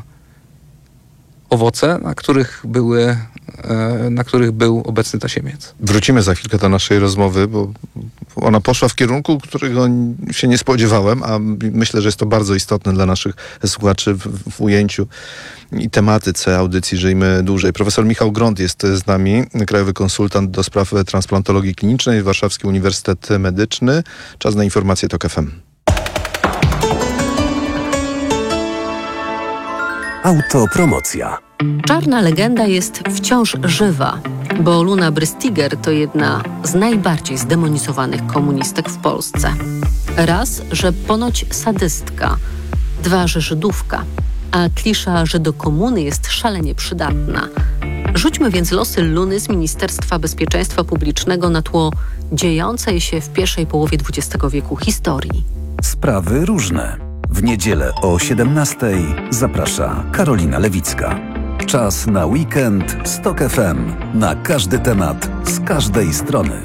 owoce, na których były, y, na których był obecny tasiemiec. Wrócimy za chwilkę do naszej rozmowy, bo ona poszła w kierunku, którego się nie spodziewałem, a myślę, że jest to bardzo istotne dla naszych słuchaczy w, w ujęciu i tematyce audycji Żyjmy Dłużej. Profesor Michał Gront jest z nami, krajowy konsultant do spraw transplantologii klinicznej, Warszawski Uniwersytet Medyczny. Czas na informacje TOK F M. Autopromocja. Czarna legenda jest wciąż żywa, bo Luna Brystiger to jedna z najbardziej zdemonizowanych komunistek w Polsce. Raz, że ponoć sadystka, dwa, że Żydówka, a klisza, że do komuny jest szalenie przydatna. Rzućmy więc losy Luny z Ministerstwa Bezpieczeństwa Publicznego na tło dziejącej się w pierwszej połowie dwudziestego wieku historii. Sprawy różne. W niedzielę o siedemnastej zaprasza Karolina Lewicka. Czas na weekend z TOK F M. Na każdy temat, z każdej strony.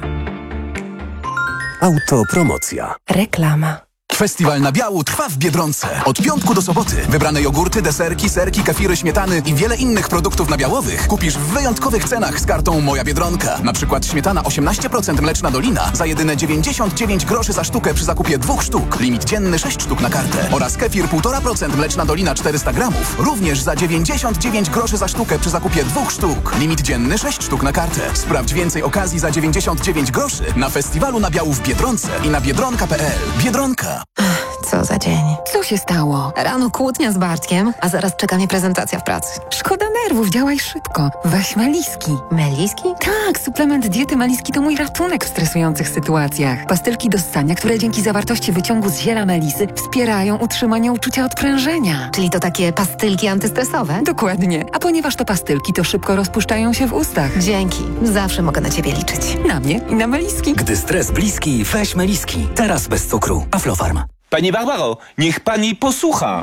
Autopromocja. Reklama. Festiwal nabiału trwa w Biedronce. Od piątku do soboty wybrane jogurty, deserki, serki, kefiry, śmietany i wiele innych produktów nabiałowych kupisz w wyjątkowych cenach z kartą Moja Biedronka. Na przykład śmietana osiemnaście procent mleczna Dolina za jedyne dziewięćdziesiąt dziewięć groszy za sztukę przy zakupie dwóch sztuk. Limit dzienny sześć sztuk na kartę. Oraz kefir półtora procent mleczna Dolina czterysta gramów. Również za dziewięćdziesiąt dziewięć groszy za sztukę przy zakupie dwóch sztuk. Limit dzienny sześć sztuk na kartę. Sprawdź więcej okazji za dziewięćdziesiąt dziewięć groszy na festiwalu nabiału w Biedronce i na biedronka kropka p l. Biedronka. Co za dzień. Co się stało? Rano kłótnia z Bartkiem, a zaraz czeka mnie prezentacja w pracy. Szkoda nerwów, działaj szybko. Weź Meliski. Meliski? Tak, suplement diety Meliski to mój ratunek w stresujących sytuacjach. Pastylki do ssania, które dzięki zawartości wyciągu z ziela melisy wspierają utrzymanie uczucia odprężenia. Czyli to takie pastylki antystresowe? Dokładnie. A ponieważ to pastylki, to szybko rozpuszczają się w ustach. Dzięki. Zawsze mogę na ciebie liczyć. Na mnie i na Meliski. Gdy stres bliski, weź Meliski. Teraz bez cukru. Aflofarm. Pani Barbaro, niech pani posłucha.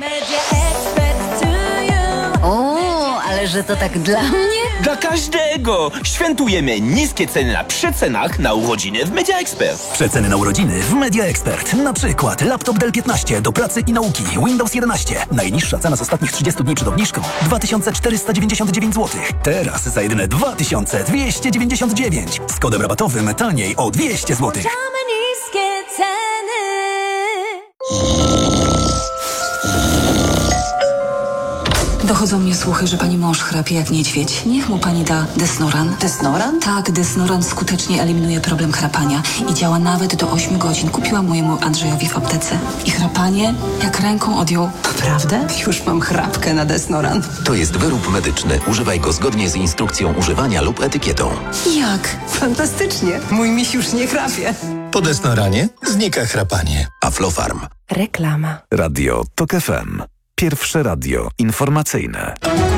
O, ale że to tak dla mnie? Dla każdego! Świętujemy niskie ceny na przecenach na urodziny w Media Expert. Przeceny na urodziny w Media Expert. Na przykład laptop Dell piętnaście do pracy i nauki, Windows jedenaście. Najniższa cena z ostatnich trzydziestu dni przed obniżką dwa tysiące czterysta dziewięćdziesiąt dziewięć złotych. Teraz za jedyne dwa tysiące dwieście dziewięćdziesiąt dziewięć. Z kodem rabatowym taniej o dwieście złotych. Niskie ceny. Dochodzą mnie słuchy, że pani mąż chrapie jak niedźwiedź. Niech mu pani da Desnoran. Desnoran? Tak, Desnoran skutecznie eliminuje problem chrapania i działa nawet do ośmiu godzin. Kupiłam mojemu Andrzejowi w aptece. I chrapanie jak ręką odjął. Naprawdę? Już mam chrapkę na Desnoran. To jest wyrób medyczny. Używaj go zgodnie z instrukcją używania lub etykietą. Jak? Fantastycznie. Mój miś już nie chrapie. Po desnoranie znika chrapanie. Aflofarm. Reklama. Radio TOK F M. Pierwsze radio informacyjne.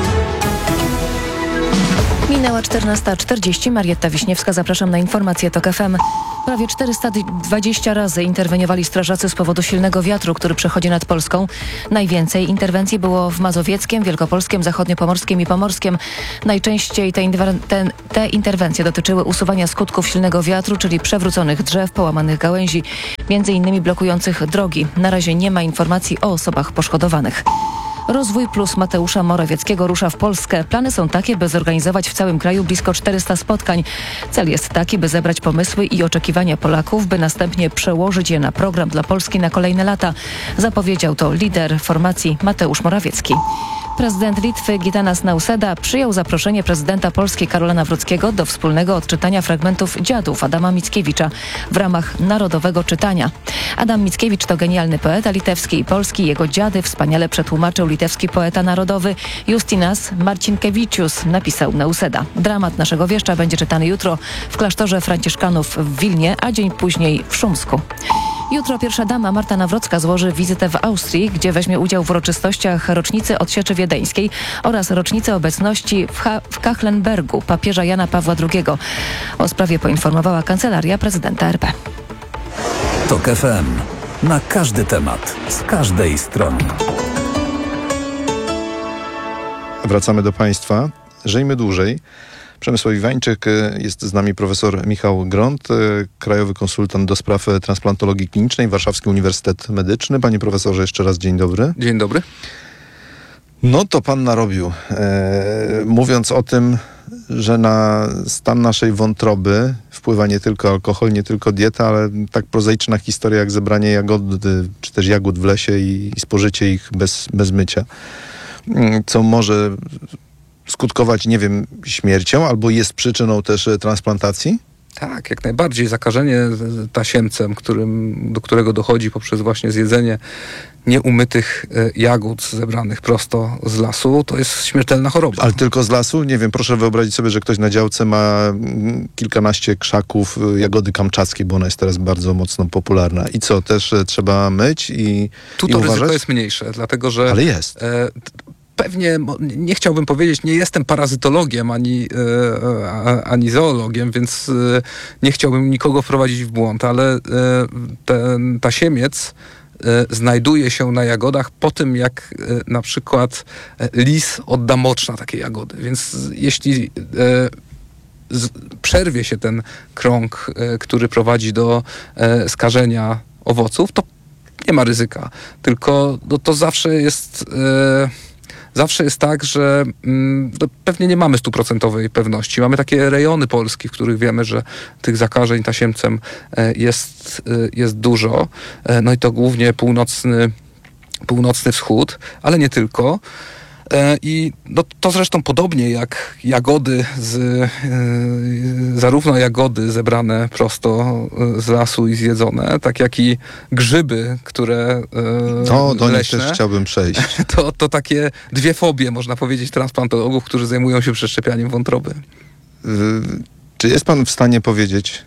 Minęła czternasta czterdzieści. Marietta Wiśniewska. Zapraszam na informacje TOK F M. Prawie czterysta dwadzieścia razy interweniowali strażacy z powodu silnego wiatru, który przechodzi nad Polską. Najwięcej interwencji było w Mazowieckiem, Wielkopolskim, Zachodniopomorskim i Pomorskim. Najczęściej te, te, te interwencje dotyczyły usuwania skutków silnego wiatru, czyli przewróconych drzew, połamanych gałęzi, między innymi blokujących drogi. Na razie nie ma informacji o osobach poszkodowanych. Rozwój Plus Mateusza Morawieckiego rusza w Polskę. Plany są takie, by zorganizować w całym kraju blisko czterysta spotkań. Cel jest taki, by zebrać pomysły i oczekiwania Polaków, by następnie przełożyć je na program dla Polski na kolejne lata. Zapowiedział to lider formacji Mateusz Morawiecki. Prezydent Litwy Gitanas Nausėda przyjął zaproszenie prezydenta Polski Karola Nawrockiego do wspólnego odczytania fragmentów Dziadów Adama Mickiewicza w ramach Narodowego Czytania. Adam Mickiewicz to genialny poeta litewski i polski. Jego dziady wspaniale przetłumaczył litewski poeta narodowy Justinas Marcinkevičius, napisał Nausėda. Dramat naszego wieszcza będzie czytany jutro w klasztorze franciszkanów w Wilnie, a dzień później w Szumsku. Jutro pierwsza dama Marta Nawrocka złoży wizytę w Austrii, gdzie weźmie udział w uroczystościach rocznicy Odsieczy Wiedeńskiej oraz rocznicy obecności w, ha- w Kachlenbergu papieża Jana Pawła drugiego. O sprawie poinformowała Kancelaria Prezydenta R P. TOK F M. Na każdy temat, z każdej strony. Wracamy do Państwa. Żyjmy dłużej. Przemysław Iwańczyk, jest z nami profesor Michał Gront, krajowy konsultant do spraw transplantologii klinicznej, Warszawski Uniwersytet Medyczny. Panie profesorze, jeszcze raz dzień dobry. Dzień dobry. No to pan narobił, e, mówiąc o tym, że na stan naszej wątroby wpływa nie tylko alkohol, nie tylko dieta, ale tak prozaiczna historia jak zebranie jagody, czy też jagód w lesie i, i spożycie ich bez, bez mycia, co może skutkować, nie wiem, śmiercią, albo jest przyczyną też transplantacji? Tak, jak najbardziej. Zakażenie tasiemcem, którym, do którego dochodzi poprzez właśnie zjedzenie nieumytych jagód zebranych prosto z lasu, to jest śmiertelna choroba. Ale tylko z lasu? Nie wiem, proszę wyobrazić sobie, że ktoś na działce ma kilkanaście krzaków jagody kamczackiej, bo ona jest teraz bardzo mocno popularna. I co, też trzeba myć i Tu i to uważać? ryzyko jest mniejsze, dlatego że... Ale jest. E, Pewnie, nie chciałbym powiedzieć, nie jestem parazytologiem ani, e, ani zoologiem, więc e, nie chciałbym nikogo wprowadzić w błąd, ale e, ten tasiemiec e, znajduje się na jagodach po tym, jak e, na przykład e, lis odda mocz na takie jagody. Więc jeśli e, z, przerwie się ten krąg, e, który prowadzi do e, skażenia owoców, to nie ma ryzyka. Tylko no, to zawsze jest... E, Zawsze jest tak, że mm, no, pewnie nie mamy stuprocentowej pewności. Mamy takie rejony Polski, w których wiemy, że tych zakażeń tasiemcem e, jest, e, jest dużo. E, no i to głównie północny, północny wschód, ale nie tylko. E, I no, to zresztą podobnie jak jagody, z, e, zarówno jagody zebrane prosto z lasu i zjedzone, tak jak i grzyby, które e, To do nich leśne, też chciałbym przejść. To, to takie dwie fobie, można powiedzieć, transplantologów, którzy zajmują się przeszczepianiem wątroby. Y, czy jest pan w stanie powiedzieć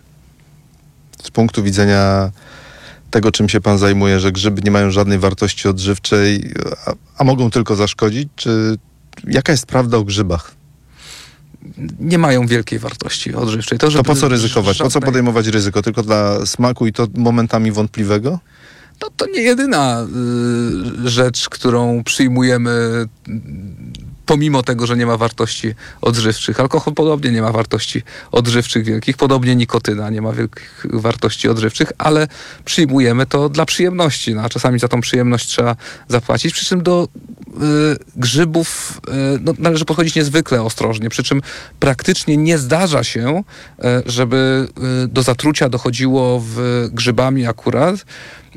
z punktu widzenia tego, czym się pan zajmuje, że grzyby nie mają żadnej wartości odżywczej, a, a mogą tylko zaszkodzić? Czy jaka jest prawda o grzybach? Nie mają wielkiej wartości odżywczej. To, to po co ryzykować? żadnej... Po co podejmować ryzyko? Tylko dla smaku i to momentami wątpliwego? To, to nie jedyna y, rzecz, którą przyjmujemy pomimo tego, że nie ma wartości odżywczych. Alkohol podobnie nie ma wartości odżywczych wielkich, podobnie nikotyna nie ma wielkich wartości odżywczych, ale przyjmujemy to dla przyjemności, no, a czasami za tą przyjemność trzeba zapłacić, przy czym do y, grzybów y, no, należy podchodzić niezwykle ostrożnie, przy czym praktycznie nie zdarza się, y, żeby y, do zatrucia dochodziło w grzybami akurat, y,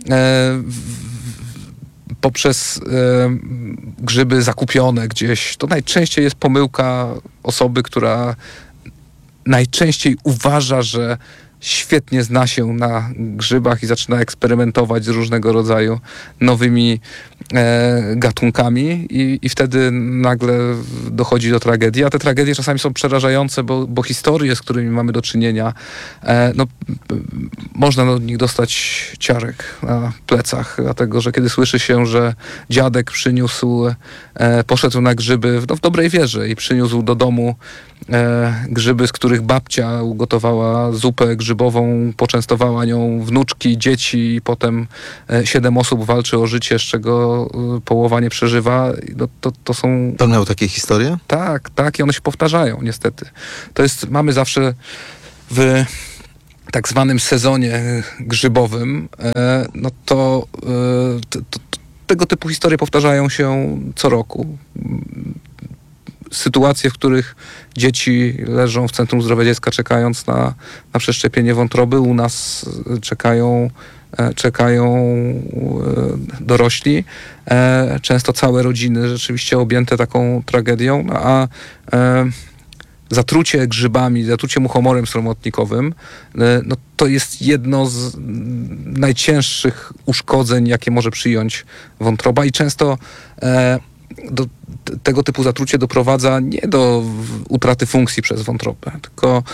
w, poprzez e, grzyby zakupione gdzieś. To najczęściej jest pomyłka osoby, która najczęściej uważa, że świetnie zna się na grzybach i zaczyna eksperymentować z różnego rodzaju nowymi e, gatunkami i, i wtedy nagle dochodzi do tragedii. A te tragedie czasami są przerażające, bo, bo historie, z którymi mamy do czynienia, e, no, można od nich dostać ciarek na plecach, dlatego że kiedy słyszy się, że dziadek przyniósł, e, poszedł na grzyby w, no, w dobrej wierze i przyniósł do domu e, grzyby, z których babcia ugotowała zupę grzybową, poczęstowała nią wnuczki, dzieci i potem e, siedem osób walczy o życie, z czego e, połowa nie przeżywa. No, to, to są... Pan miał takie historie? Tak, tak i one się powtarzają niestety. To jest, mamy zawsze w tak zwanym sezonie grzybowym, e, no to, e, to, to tego typu historie powtarzają się co roku. Sytuacje, w których dzieci leżą w Centrum Zdrowia Dziecka czekając na, na przeszczepienie wątroby. U nas czekają, czekają dorośli. Często całe rodziny rzeczywiście objęte taką tragedią. A zatrucie grzybami, zatrucie muchomorem sromotnikowym, no to jest jedno z najcięższych uszkodzeń, jakie może przyjąć wątroba i często do tego typu zatrucie doprowadza nie do utraty funkcji przez wątrobę, tylko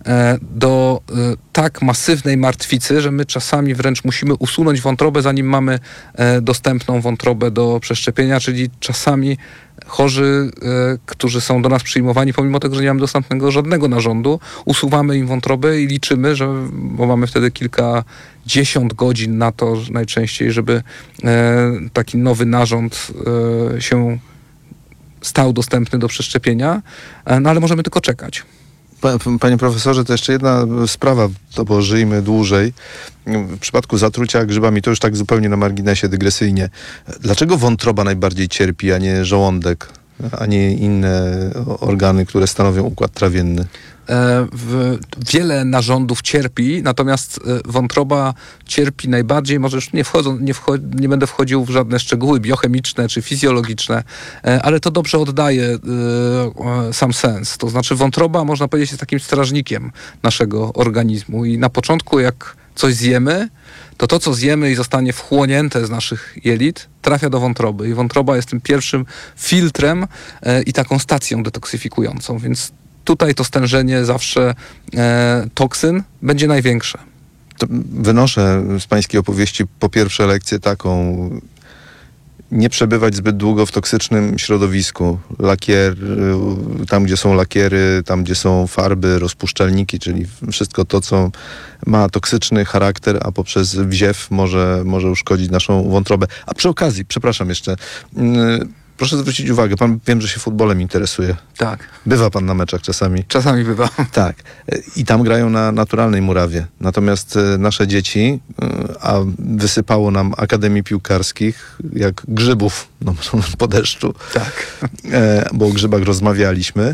do tak masywnej martwicy, że my czasami wręcz musimy usunąć wątrobę, zanim mamy dostępną wątrobę do przeszczepienia, czyli czasami chorzy, którzy są do nas przyjmowani, pomimo tego, że nie mamy dostępnego żadnego narządu, usuwamy im wątrobę i liczymy, że, bo mamy wtedy kilkadziesiąt godzin na to najczęściej, żeby taki nowy narząd się stał dostępny do przeszczepienia, no ale możemy tylko czekać. Panie profesorze, to jeszcze jedna sprawa, to bo żyjmy dłużej. W przypadku zatrucia grzybami, to już tak zupełnie na marginesie, dygresyjnie. Dlaczego wątroba najbardziej cierpi, a nie żołądek, a nie inne organy, które stanowią układ trawienny? W, wiele narządów cierpi, natomiast wątroba cierpi najbardziej, może już nie, wchodzą, nie, wchodzi, nie będę wchodził w żadne szczegóły biochemiczne czy fizjologiczne, ale to dobrze oddaje y, sam sens. To znaczy wątroba, można powiedzieć, jest takim strażnikiem naszego organizmu i na początku jak coś zjemy, to to, co zjemy i zostanie wchłonięte z naszych jelit, trafia do wątroby i wątroba jest tym pierwszym filtrem y, i taką stacją detoksyfikującą, więc tutaj to stężenie zawsze e, toksyn będzie największe. To wynoszę z pańskiej opowieści po pierwsze lekcję taką: nie przebywać zbyt długo w toksycznym środowisku. Lakier, tam gdzie są lakiery, tam gdzie są farby, rozpuszczalniki, czyli wszystko to, co ma toksyczny charakter, a poprzez wziew może, może uszkodzić naszą wątrobę. A przy okazji, przepraszam jeszcze, yy, proszę zwrócić uwagę, pan, wiem, że się futbolem interesuje. Tak. Bywa pan na meczach czasami? Czasami bywa. Tak. I tam grają na naturalnej murawie. Natomiast nasze dzieci, a wysypało nam akademii piłkarskich jak grzybów no, po deszczu. Tak. Bo o grzybach rozmawialiśmy.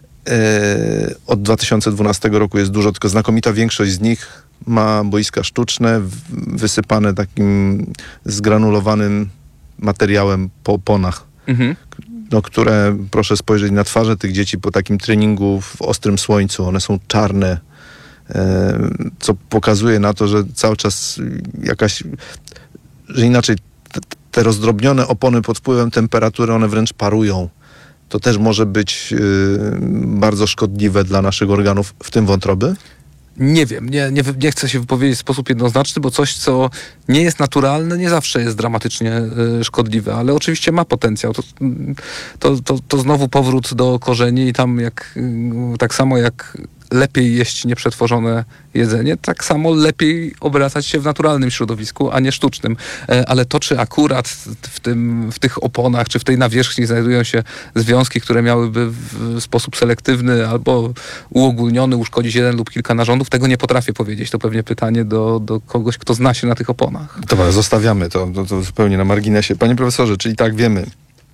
Od dwa tysiące dwunastego roku jest dużo, tylko znakomita większość z nich ma boiska sztuczne, wysypane takim zgranulowanym materiałem po oponach. Mhm. No, które, proszę spojrzeć na twarze tych dzieci po takim treningu w ostrym słońcu. One są czarne, e, co pokazuje na to, że cały czas jakaś, że inaczej te, te rozdrobnione opony pod wpływem temperatury, one wręcz parują. To też może być e, bardzo szkodliwe dla naszych organów, w tym wątroby? Nie wiem, nie, nie, nie chcę się wypowiedzieć w sposób jednoznaczny, bo coś, co nie jest naturalne, nie zawsze jest dramatycznie y, szkodliwe, ale oczywiście ma potencjał. To, to, to, to znowu powrót do korzeni i tam jak, y, tak samo jak lepiej jeść nieprzetworzone jedzenie, tak samo lepiej obracać się w naturalnym środowisku, a nie sztucznym. E, ale to, czy akurat w, tym, w tych oponach, czy w tej nawierzchni znajdują się związki, które miałyby w sposób selektywny albo uogólniony uszkodzić jeden lub kilka narządów, tego nie potrafię powiedzieć. To pewnie pytanie do, do kogoś, kto zna się na tych oponach. Dobra, zostawiamy to, to, to zupełnie na marginesie. Panie profesorze, czyli tak wiemy,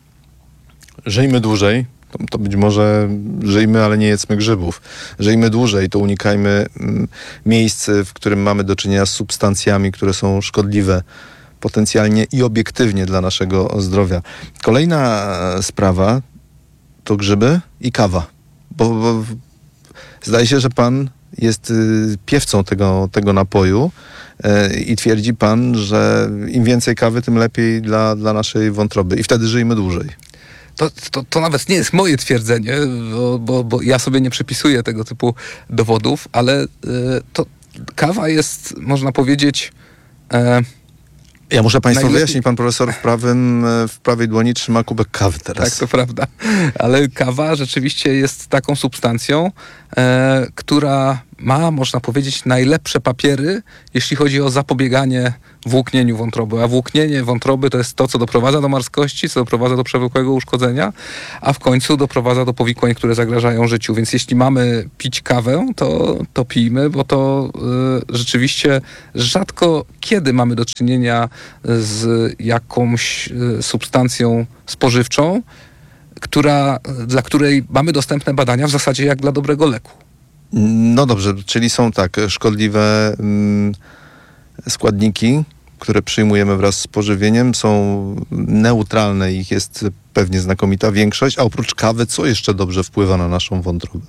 żyjmy dłużej, To, to być może żyjmy, ale nie jedzmy grzybów. Żyjmy dłużej, to unikajmy mm, miejsc, w którym mamy do czynienia z substancjami, które są szkodliwe potencjalnie i obiektywnie dla naszego zdrowia. Kolejna sprawa to grzyby i kawa. Bo, bo zdaje się, że pan jest y, piewcą tego, tego napoju y, i twierdzi pan, że im więcej kawy, tym lepiej dla, dla naszej wątroby i wtedy żyjemy dłużej. To, to, to nawet nie jest moje twierdzenie, bo, bo, bo ja sobie nie przypisuję tego typu dowodów, ale y, to kawa jest, można powiedzieć... E, Ja muszę państwu najlepiej... wyjaśnić, pan profesor w, prawym, w prawej dłoni trzyma kubek kawy teraz. Tak, to prawda. Ale kawa rzeczywiście jest taką substancją, e, która ma, można powiedzieć, najlepsze papiery, jeśli chodzi o zapobieganie włóknieniu wątroby. A włóknienie wątroby to jest to, co doprowadza do marskości, co doprowadza do przewlekłego uszkodzenia, a w końcu doprowadza do powikłań, które zagrażają życiu. Więc jeśli mamy pić kawę, to, to pijmy, bo to y, rzeczywiście rzadko kiedy mamy do czynienia z jakąś y, substancją spożywczą, która, dla której mamy dostępne badania w zasadzie jak dla dobrego leku. No dobrze, czyli są tak szkodliwe mm, składniki, które przyjmujemy wraz z pożywieniem, są neutralne, ich jest pewnie znakomita większość, a oprócz kawy, co jeszcze dobrze wpływa na naszą wątrobę?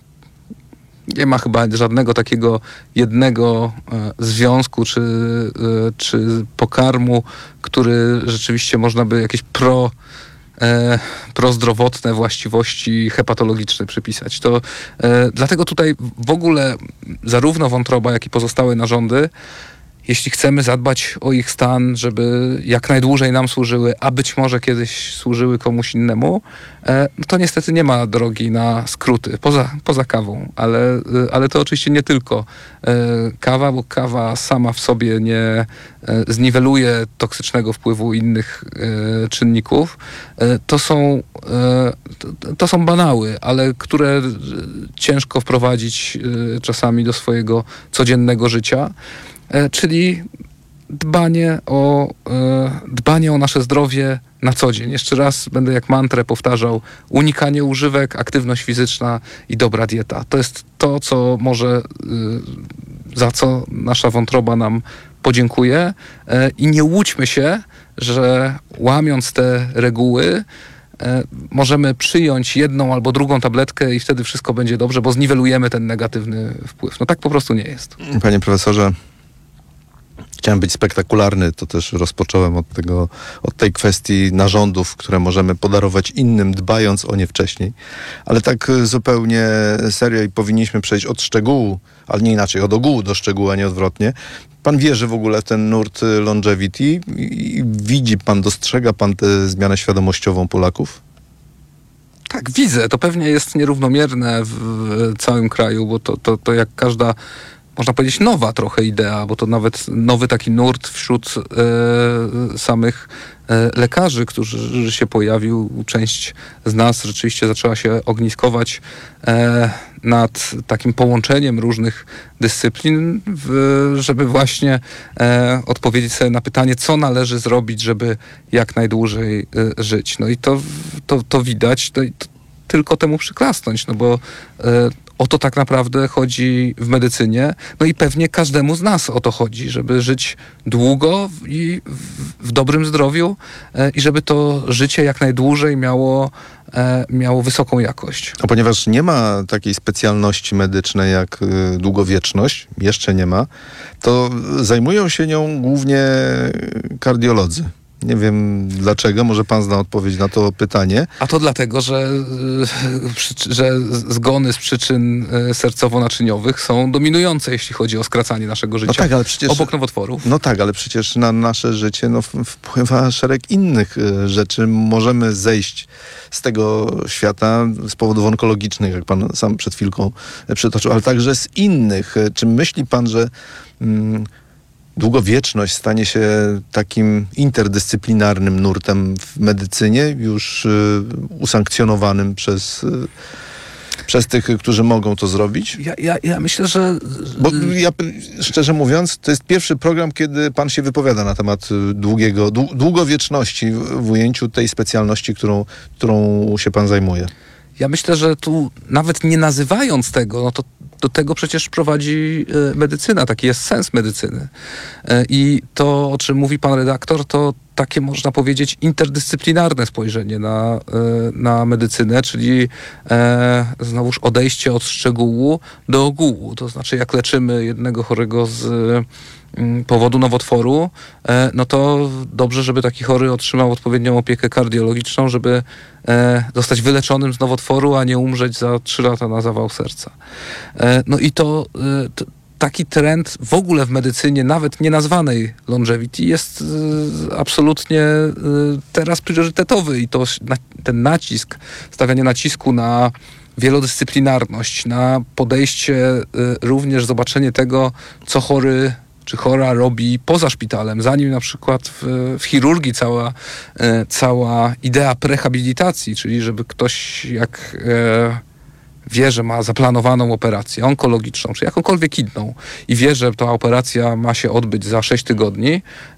Nie ma chyba żadnego takiego jednego e, związku czy, e, czy pokarmu, który rzeczywiście można by jakieś pro E, prozdrowotne właściwości hepatologiczne przypisać. To e, dlatego tutaj w ogóle zarówno wątroba, jak i pozostałe narządy, jeśli chcemy zadbać o ich stan, żeby jak najdłużej nam służyły, a być może kiedyś służyły komuś innemu, e, no to niestety nie ma drogi na skróty, poza, poza kawą. Ale, ale to oczywiście nie tylko e, kawa, bo kawa sama w sobie nie e, zniweluje toksycznego wpływu innych e, czynników. E, to są, e, to, to są banały, ale które ciężko wprowadzić e, czasami do swojego codziennego życia. Czyli dbanie o, dbanie o nasze zdrowie na co dzień. Jeszcze raz będę jak mantrę powtarzał: unikanie używek, aktywność fizyczna i dobra dieta. To jest to, co może, za co nasza wątroba nam podziękuje. I nie łudźmy się, że łamiąc te reguły możemy przyjąć jedną albo drugą tabletkę i wtedy wszystko będzie dobrze, bo zniwelujemy ten negatywny wpływ. No tak po prostu nie jest. Panie profesorze, chciałem być spektakularny, to też rozpocząłem od tego, od tej kwestii narządów, które możemy podarować innym, dbając o nie wcześniej. Ale tak zupełnie serio i powinniśmy przejść od szczegółu, ale nie inaczej, od ogółu do szczegółu, a nie odwrotnie. Pan wierzy w ogóle w ten nurt longevity i widzi pan, dostrzega pan tę zmianę świadomościową Polaków? Tak, widzę. To pewnie jest nierównomierne w całym kraju, bo to, to, to jak każda, można powiedzieć, nowa trochę idea, bo to nawet nowy taki nurt wśród e, samych e, lekarzy, którzy się pojawił. Część z nas rzeczywiście zaczęła się ogniskować e, nad takim połączeniem różnych dyscyplin, w, żeby właśnie e, odpowiedzieć sobie na pytanie, co należy zrobić, żeby jak najdłużej e, żyć. No i to, to, to widać, to, to tylko temu przyklasnąć, no bo e, o to tak naprawdę chodzi w medycynie. No i pewnie każdemu z nas o to chodzi, żeby żyć długo i w, w dobrym zdrowiu e, i żeby to życie jak najdłużej miało, e, miało wysoką jakość. A ponieważ nie ma takiej specjalności medycznej jak y, długowieczność, jeszcze nie ma, to zajmują się nią głównie kardiolodzy. Nie wiem dlaczego, może pan zna odpowiedź na to pytanie. A to dlatego, że, że zgony z przyczyn sercowo-naczyniowych są dominujące, jeśli chodzi o skracanie naszego życia. No tak, ale przecież, obok nowotworów. No tak, ale przecież na nasze życie no, wpływa szereg innych rzeczy. Możemy zejść z tego świata z powodów onkologicznych, jak pan sam przed chwilką przytoczył, ale także z innych. Czy myśli pan, że mm, długowieczność stanie się takim interdyscyplinarnym nurtem w medycynie, już y, usankcjonowanym przez, y, przez tych, którzy mogą to zrobić? Ja, ja, ja myślę, że... Bo ja, szczerze mówiąc, to jest pierwszy program, kiedy pan się wypowiada na temat długiego, długowieczności w ujęciu tej specjalności, którą, którą się pan zajmuje. Ja myślę, że tu nawet nie nazywając tego, no to do tego przecież prowadzi e, medycyna, taki jest sens medycyny. E, I to, o czym mówi pan redaktor, to takie, można powiedzieć, interdyscyplinarne spojrzenie na, na medycynę, czyli e, znowuż odejście od szczegółu do ogółu. To znaczy, jak leczymy jednego chorego z m, powodu nowotworu, e, no to dobrze, żeby taki chory otrzymał odpowiednią opiekę kardiologiczną, żeby e, zostać wyleczonym z nowotworu, a nie umrzeć za trzy lata na zawał serca. E, no i to, e, to taki trend w ogóle w medycynie, nawet nie nazwanej longevity, jest y, absolutnie y, teraz priorytetowy i to na, ten nacisk, stawianie nacisku na wielodyscyplinarność, na podejście, y, również zobaczenie tego, co chory czy chora robi poza szpitalem, zanim na przykład w, w chirurgii cała, y, cała idea prehabilitacji, czyli żeby ktoś jak y, wie, że ma zaplanowaną operację onkologiczną, czy jakąkolwiek inną i wie, że ta operacja ma się odbyć za sześć tygodni,